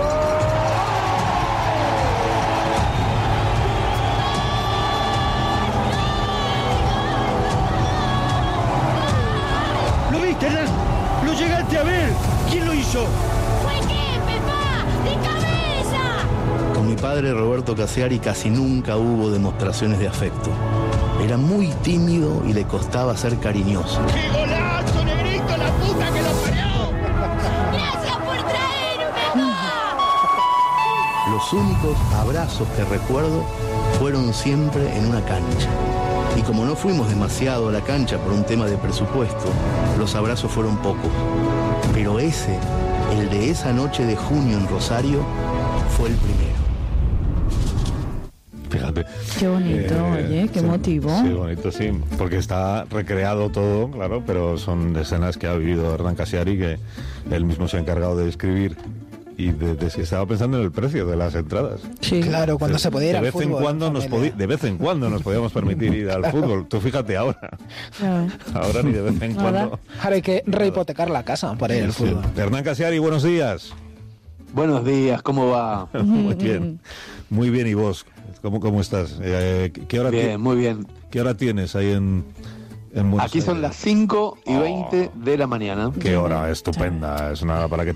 ¿Lo viste, Hernán? ¿Lo llegaste a ver? ¿Quién lo hizo? ¿Fue qué, Pepa? ¡De cabeza! Con mi padre Roberto Casciari casi nunca hubo demostraciones de afecto. Era muy tímido y le costaba ser cariñoso. ¡Qué golazo, negrito! ¡La puta que lo parió! ¡Gracias por traerme, papá! Los únicos abrazos que recuerdo fueron siempre en una cancha. Y como no fuimos demasiado a la cancha por un tema de presupuesto, los abrazos fueron pocos. Pero ese, el de esa noche de junio en Rosario, fue el primero. Fíjate. Qué bonito, oye, qué motivo. Sí, bonito, sí, porque está recreado todo, claro, pero son escenas que ha vivido Hernán Cassiari, que él mismo se ha encargado de escribir. Y estaba pensando en el precio de las entradas. Sí. Claro, cuando se podía ir al fútbol. De vez en cuando nos podíamos permitir ir al fútbol. Tú fíjate ahora. Ahora ni de vez en cuando. Ahora hay que rehipotecar la casa para ir al fútbol. Hernán Cassiari, buenos días. Buenos días, ¿cómo va? Muy bien. Muy bien, ¿y vos? ¿Cómo estás? ¿Qué hora bien, muy bien. ¿Qué hora tienes ahí en Buenos Aquí son las 5:20 de la mañana. Qué hora estupenda. Es una hora para que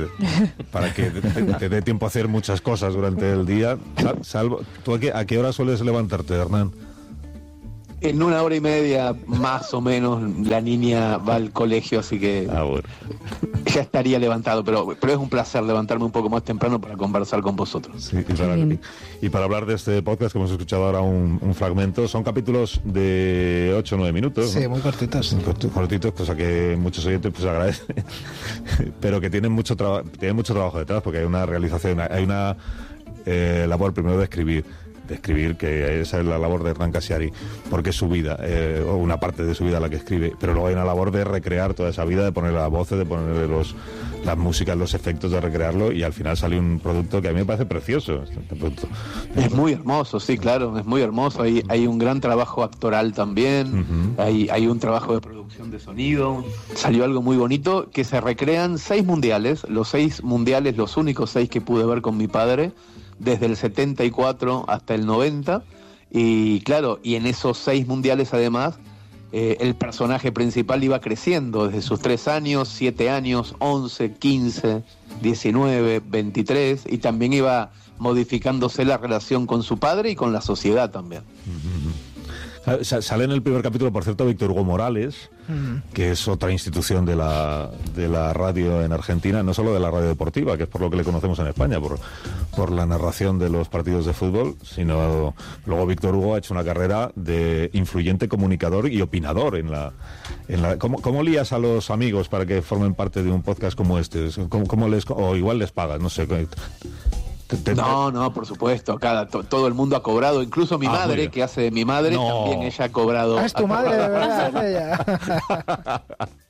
te dé tiempo a hacer muchas cosas durante el día. Salvo, ¿tú a qué hora sueles levantarte, Hernán? En 1 hora y media, más o menos, la niña va al colegio, así que bueno. Ya estaría levantado, pero es un placer levantarme un poco más temprano para conversar con vosotros. Sí, y para hablar de este podcast que hemos escuchado ahora un fragmento, son capítulos de 8 o 9 minutos. Sí, ¿no? Muy cortitos. Cortitos, cosa que muchos oyentes pues agradecen, pero que tienen mucho trabajo detrás, porque hay una realización, hay una labor primero de escribir, que esa es la labor de Hernán Cassiari, porque es su vida, o una parte de su vida la que escribe, pero luego hay una labor de recrear toda esa vida, de poner las voces, de ponerle las músicas, los efectos, de recrearlo, y al final sale un producto que a mí me parece precioso. Es muy hermoso, sí, claro, es muy hermoso. Hay un gran trabajo actoral también, hay un trabajo de producción de sonido. Salió algo muy bonito, que se recrean 6 mundiales, los únicos 6 que pude ver con mi padre, desde el 74 hasta el 90, y claro, y en esos 6 mundiales además, el personaje principal iba creciendo desde sus 3 años, 7 años, 11, 15, 19, 23, y también iba modificándose la relación con su padre y con la sociedad también. Sale en el primer capítulo, por cierto, Víctor Hugo Morales, que es otra institución de la radio en Argentina, no solo de la radio deportiva, que es por lo que le conocemos en España, por la narración de los partidos de fútbol, sino luego Víctor Hugo ha hecho una carrera de influyente comunicador y opinador en la ¿Cómo lías a los amigos para que formen parte de un podcast como este? O igual les pagas, no sé. No, por supuesto, acá todo el mundo ha cobrado, incluso mi madre, que hace de mi madre, también ella ha cobrado. Es tu madre, de verdad, ella.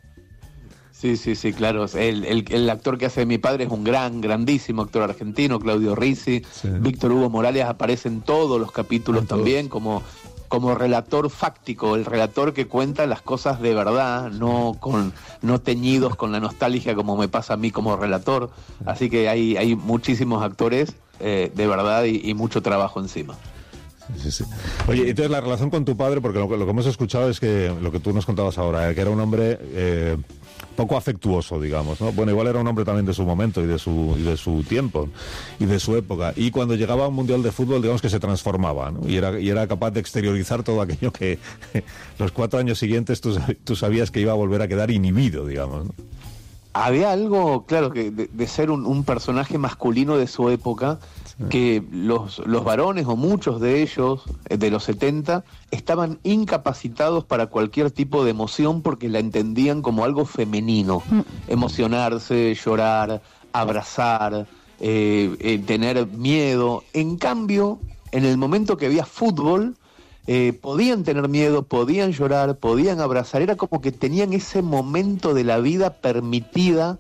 Sí, claro. El actor que hace de mi padre es un grandísimo actor argentino, Claudio Rizzi. Sí. Víctor Hugo Morales aparece en todos los capítulos también como relator fáctico, el relator que cuenta las cosas de verdad, no teñidos con la nostalgia como me pasa a mí como relator. Así que hay muchísimos actores de verdad y mucho trabajo encima. Sí. Oye, entonces la relación con tu padre, porque lo que hemos escuchado es que lo que tú nos contabas ahora, que era un hombre poco afectuoso, digamos, ¿no? Bueno, igual era un hombre también de su momento y de su tiempo y de su época. Y cuando llegaba a un mundial de fútbol, digamos que se transformaba, ¿no? Y era capaz de exteriorizar todo aquello que los 4 años siguientes tú sabías que iba a volver a quedar inhibido, digamos, ¿no? Había algo, claro, que de ser un personaje masculino de su época, que los varones, o muchos de ellos, de los 70, estaban incapacitados para cualquier tipo de emoción porque la entendían como algo femenino. Emocionarse, llorar, abrazar, tener miedo. En cambio, en el momento que había fútbol, podían tener miedo, podían llorar, podían abrazar. Era como que tenían ese momento de la vida permitido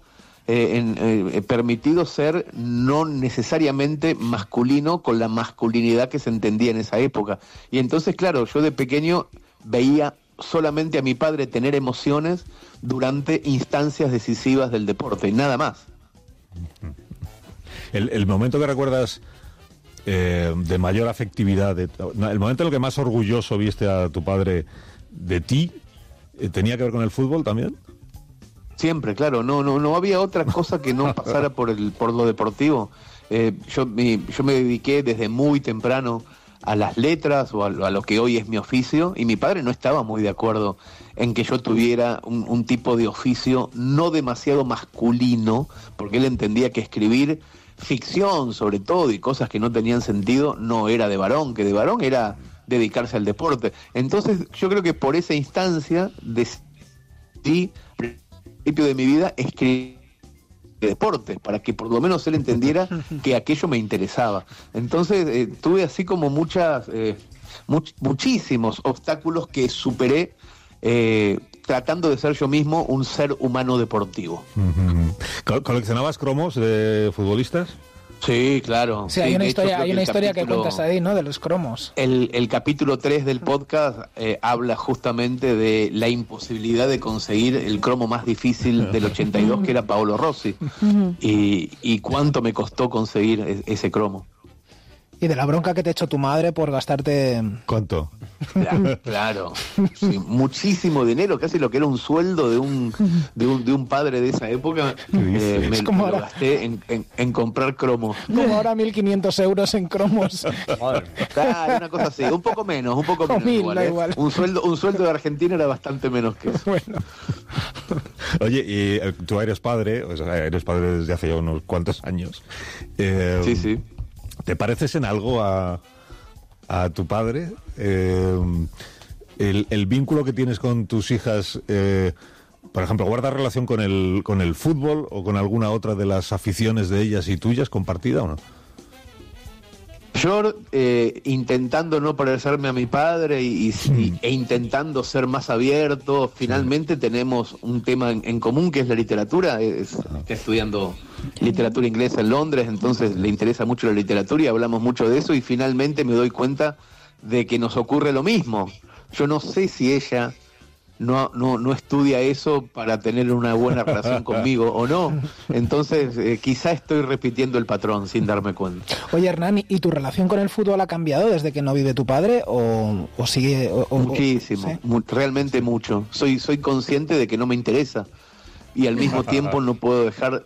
ser no necesariamente masculino con la masculinidad que se entendía en esa época. Y entonces, claro, yo de pequeño veía solamente a mi padre tener emociones durante instancias decisivas del deporte y nada más. El momento que recuerdas de mayor afectividad, el momento en el que más orgulloso viste a tu padre de ti, ¿tenía que ver con el fútbol también? Siempre, claro, no había otra cosa que no pasara por lo deportivo. Yo me dediqué desde muy temprano a las letras o a lo que hoy es mi oficio, y mi padre no estaba muy de acuerdo en que yo tuviera un tipo de oficio no demasiado masculino, porque él entendía que escribir ficción sobre todo y cosas que no tenían sentido no era de varón, que de varón era dedicarse al deporte. Entonces yo creo que por esa instancia decidí, al principio de mi vida, escribir deportes, para que por lo menos él entendiera que aquello me interesaba. Entonces tuve así como muchísimos obstáculos que superé tratando de ser yo mismo un ser humano deportivo. ¿Coleccionabas cromos de futbolistas? Sí, claro. Sí, hay una historia que cuentas ahí, ¿no? De los cromos. El capítulo 3 del podcast habla justamente de la imposibilidad de conseguir el cromo más difícil del 82, que era Paolo Rossi. Y cuánto me costó conseguir ese cromo. Y de la bronca que te echó tu madre por gastarte... ¿Cuánto? Claro. Sí, muchísimo dinero, casi lo que era un sueldo de un padre de esa época. Me lo gasté en comprar cromos. Como ahora 1.500 euros en cromos. Claro, una cosa así, un poco menos igual, da igual. Un sueldo de Argentina era bastante menos que eso. Bueno. Oye, y tú eres padre, o sea, eres padre desde hace ya unos cuantos años. Sí. ¿Te pareces en algo a tu padre? El vínculo que tienes con tus hijas, por ejemplo, ¿guarda relación con el fútbol o con alguna otra de las aficiones de ellas y tuyas compartida o no? Yo, intentando no parecerme a mi padre e intentando ser más abierto, finalmente tenemos un tema en común, que es la literatura. Está estudiando literatura inglesa en Londres, entonces le interesa mucho la literatura y hablamos mucho de eso, y finalmente me doy cuenta de que nos ocurre lo mismo. Yo no sé si ella no estudia eso para tener una buena relación conmigo o no. Entonces, quizá estoy repitiendo el patrón sin darme cuenta. Oye, Hernán, ¿y tu relación con el fútbol ha cambiado desde que no vive tu padre o sigue? Muchísimo, ¿sí? Realmente mucho. Soy consciente de que no me interesa. Y al mismo tiempo no puedo dejar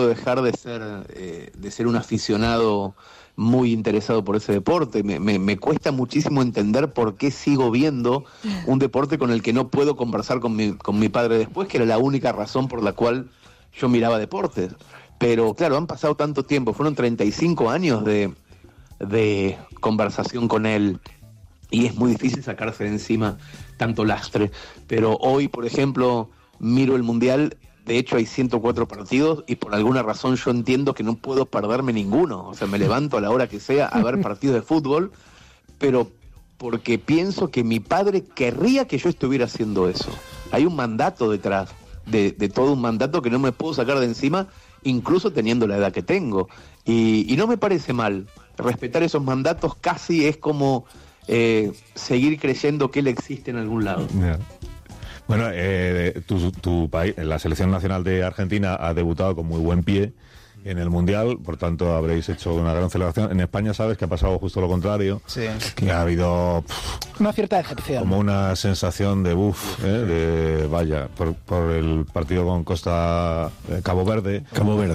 de ser un aficionado muy interesado por ese deporte. Me cuesta muchísimo entender por qué sigo viendo un deporte con el que no puedo conversar con mi padre después, que era la única razón por la cual yo miraba deportes. Pero claro, han pasado tanto tiempo, fueron 35 años de conversación con él, y es muy difícil sacarse de encima tanto lastre. Pero hoy, por ejemplo, miro el Mundial. De hecho, hay 104 partidos y por alguna razón yo entiendo que no puedo perderme ninguno. O sea, me levanto a la hora que sea a ver partidos de fútbol, pero porque pienso que mi padre querría que yo estuviera haciendo eso. Hay un mandato detrás, de todo un mandato que no me puedo sacar de encima, incluso teniendo la edad que tengo. Y no me parece mal. Respetar esos mandatos casi es como seguir creyendo que él existe en algún lado. Yeah. Bueno, tu país, la selección nacional de Argentina ha debutado con muy buen pie en el Mundial, por tanto habréis hecho una gran celebración. En España sabes que ha pasado justo lo contrario, sí, que ha habido una cierta decepción, como una sensación de de vaya, por el partido con Cabo Verde,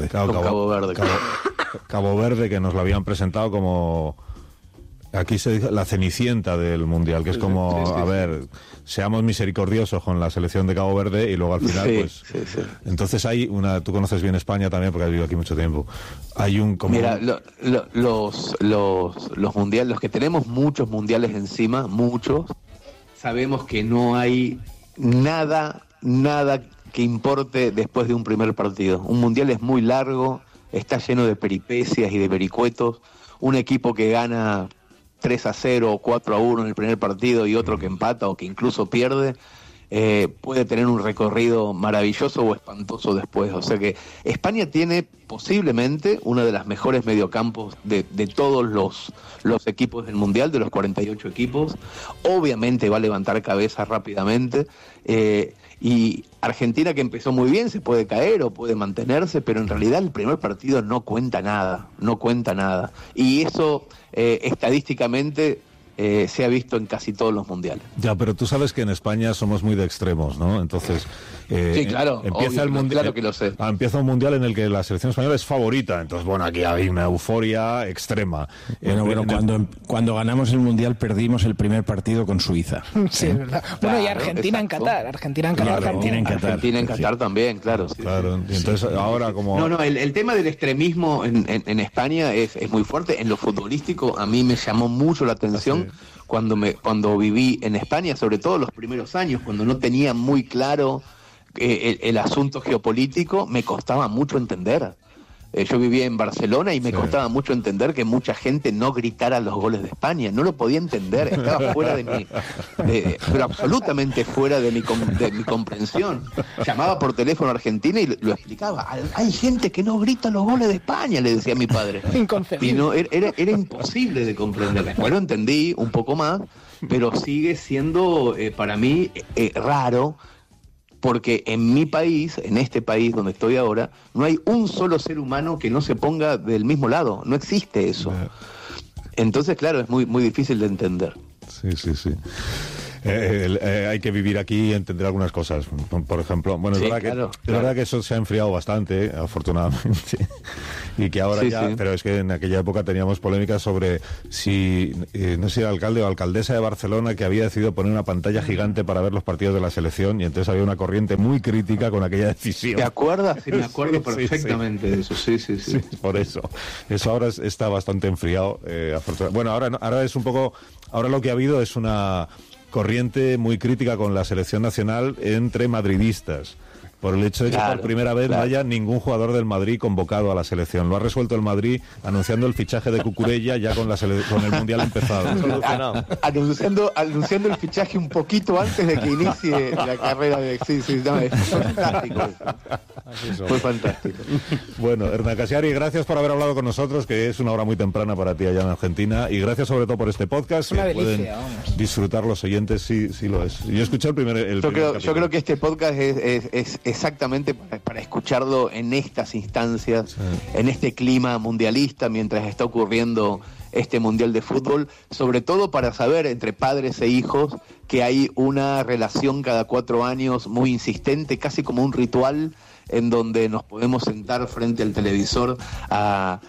que nos lo habían presentado como, aquí se dice, la cenicienta del Mundial, que es como, a ver, seamos misericordiosos con la selección de Cabo Verde, y luego al final, Entonces hay tú conoces bien España también, porque has vivido aquí mucho tiempo. Hay un... Mira, los mundiales, los que tenemos muchos mundiales encima, muchos, sabemos que no hay nada que importe después de un primer partido. Un mundial es muy largo, está lleno de peripecias y de vericuetos. Un equipo que gana 3-0 o 4-1 en el primer partido y otro que empata o que incluso pierde, puede tener un recorrido maravilloso o espantoso después. O sea que España tiene posiblemente una de las mejores mediocampos de todos los equipos del Mundial, de los 48 equipos. Obviamente va a levantar cabeza rápidamente, y Argentina, que empezó muy bien, se puede caer o puede mantenerse, pero en realidad el primer partido no cuenta nada. Y eso estadísticamente se ha visto en casi todos los mundiales. Ya, pero tú sabes que en España somos muy de extremos, ¿no? Entonces, sí, claro, empieza obvio, el mundial, claro que lo sé. Empieza un mundial en el que la selección española es favorita, entonces bueno, aquí hay una euforia extrema. Cuando ganamos el mundial perdimos el primer partido con Suiza. Sí, es verdad. Bueno, y Argentina en Qatar. Argentina en Qatar también, claro. Sí, claro. Y entonces ahora como... No, el tema del extremismo en España es muy fuerte. En lo futbolístico a mí me llamó mucho la atención cuando viví en España, sobre todo los primeros años, cuando no tenía muy claro el asunto geopolítico me costaba mucho entender. Yo vivía en Barcelona y me costaba mucho entender que mucha gente no gritara los goles de España. No lo podía entender, estaba fuera de mi... pero absolutamente fuera de mi comprensión. Llamaba por teléfono a Argentina y lo explicaba. Hay gente que no grita los goles de España, le decía a mi padre. Inconcebible. Y no, era imposible de comprender. Después lo entendí un poco más, pero sigue siendo para mí raro. Porque en mi país, en este país donde estoy ahora, no hay un solo ser humano que no se ponga del mismo lado. No existe eso. Entonces, claro, es muy difícil de entender. Sí. Hay que vivir aquí y entender algunas cosas. Por ejemplo, bueno, es verdad que eso se ha enfriado bastante, afortunadamente, y que ahora pero es que en aquella época teníamos polémicas sobre si, no sé si era alcalde o alcaldesa de Barcelona que había decidido poner una pantalla gigante para ver los partidos de la selección, y entonces había una corriente muy crítica con aquella decisión. ¿Te acuerdas? Sí, me acuerdo perfectamente de eso, sí. Por eso ahora está bastante enfriado, afortunadamente. Bueno, ahora es un poco, ahora lo que ha habido es una corriente muy crítica con la selección nacional entre madridistas, por el hecho de que por primera vez no haya ningún jugador del Madrid convocado a la selección. Lo ha resuelto el Madrid anunciando el fichaje de Cucurella ya con el Mundial empezado. Anunciando el fichaje un poquito antes de que inicie la carrera de... Sí, no, es fantástico. Fue fantástico. Bueno, Hernán Casiari, gracias por haber hablado con nosotros, que es una hora muy temprana para ti allá en Argentina, y gracias sobre todo por este podcast. Una delicia, pueden disfrutar los oyentes, sí lo es. Yo escuché yo creo que este podcast es exactamente para escucharlo en estas instancias, en este clima mundialista, mientras está ocurriendo este Mundial de Fútbol, sobre todo para saber entre padres e hijos que hay una relación cada 4 años muy insistente, casi como un ritual, en donde nos podemos sentar frente al televisor a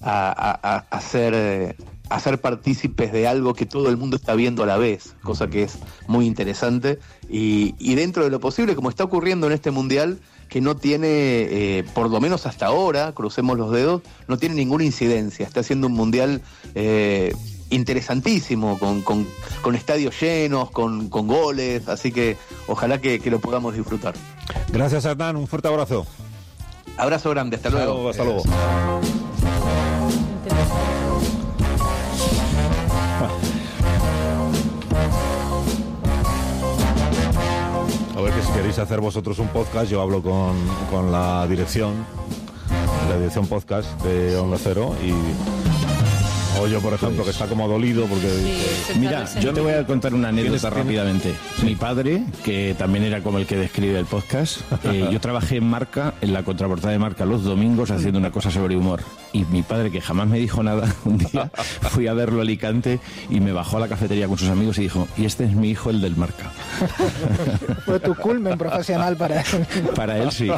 ser partícipes de algo que todo el mundo está viendo a la vez, cosa que es muy interesante, y dentro de lo posible, como está ocurriendo en este Mundial, que no tiene, por lo menos hasta ahora, crucemos los dedos, no tiene ninguna incidencia. Está siendo un Mundial interesantísimo, con estadios llenos, con goles, así que ojalá que lo podamos disfrutar. Gracias, Hernán, un fuerte abrazo. Abrazo grande, hasta luego. Hasta luego. A ver, que si queréis hacer vosotros un podcast, yo hablo con la dirección podcast de Onda Cero, y Hoyo, por ejemplo, que está como dolido porque... Mira, yo te voy a contar una anécdota rápidamente. Mi padre, que también era como el que describe el podcast, yo trabajé en Marca, en la contraportada de Marca, los domingos haciendo una cosa sobre humor. Y mi padre, que jamás me dijo nada, un día fui a verlo a Alicante y me bajó a la cafetería con sus amigos y dijo: y este es mi hijo, el del Marca. Fue tu culmen profesional para él. Para él, sí.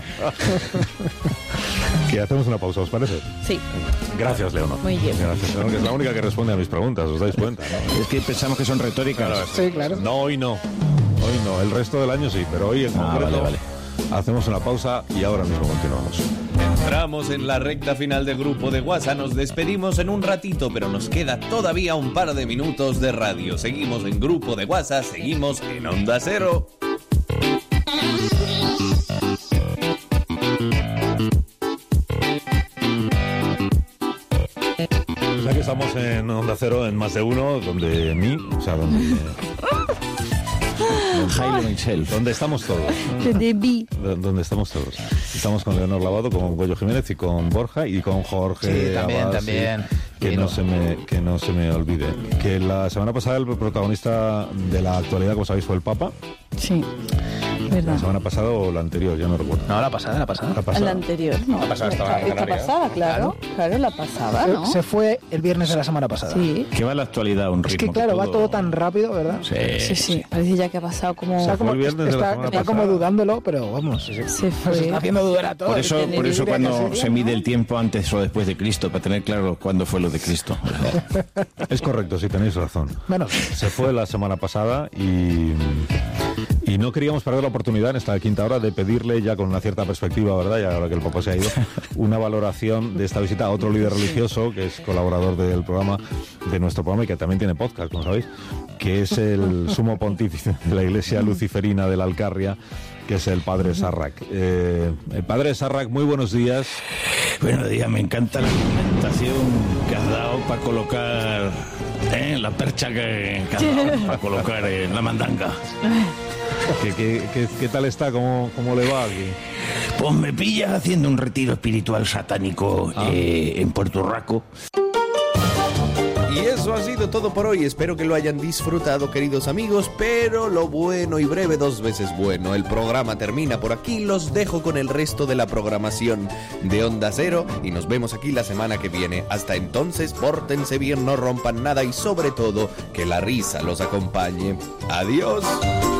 Que hacemos una pausa, ¿os parece? Sí. Gracias, Leonor. Muy bien. Gracias, Leonor, que es la única que responde a mis preguntas, ¿os dais cuenta? ¿No? Es que pensamos que son retóricas. Claro, sí, claro. No, hoy no. Hoy no. El resto del año sí, pero hoy en concreto... Vale. Hacemos una pausa y ahora mismo continuamos. Entramos en la recta final del grupo de WhatsApp. Nos despedimos en un ratito, pero nos queda todavía un par de minutos de radio. Seguimos en grupo de WhatsApp, seguimos en Onda Cero. Ya que estamos en Onda Cero, en Más de Uno, donde donde estamos todos. Donde estamos todos. Estamos con Leonor Lavado, con Goyo Jiménez y con Borja y con Jorge. Sí, también. Que no se me olvide. Que la semana pasada el protagonista de la actualidad, como sabéis, fue el Papa. Sí. ¿Verdad? La semana pasada o la anterior, ya no recuerdo. No, la pasada. La anterior, no. La pasada estaba en Esta pasada, claro, la pasada, ¿no? Se fue el viernes de la semana pasada. Sí. Que va la actualidad a un ritmo. Es que claro, va todo tan rápido, ¿verdad? Sí. Parece ya que ha pasado como... O sea, como está como dudándolo, pero vamos. Se fue. Pues está haciendo dudar a todos. Por eso cuando se mide el tiempo antes o después de Cristo, para tener claro cuándo fue lo de Cristo. Es correcto, sí, tenéis razón. Bueno, se fue la semana pasada y no queríamos perder la oportunidad en esta quinta hora de pedirle, ya con una cierta perspectiva, ¿verdad? Ya ahora que el Papa se ha ido, una valoración de esta visita a otro líder religioso que es colaborador del programa, de nuestro programa, y que también tiene podcast, como sabéis, que es el sumo pontífice de la Iglesia Luciferina de la Alcarria, que es el padre Sarrac. El padre Sarrac, muy buenos días. Buenos días, me encanta la argumentación que has dado para colocar la percha que has dado para colocar en la mandanga. ¿Qué tal está? ¿Cómo le va aquí? Pues me pillas haciendo un retiro espiritual satánico en Puerto Rico. Y eso ha sido todo por hoy. Espero que lo hayan disfrutado, queridos amigos. Pero lo bueno y breve 2 veces bueno. El programa termina por aquí. Los dejo con el resto de la programación de Onda Cero. Y nos vemos aquí la semana que viene. Hasta entonces, pórtense bien, no rompan nada. Y sobre todo, que la risa los acompañe. Adiós.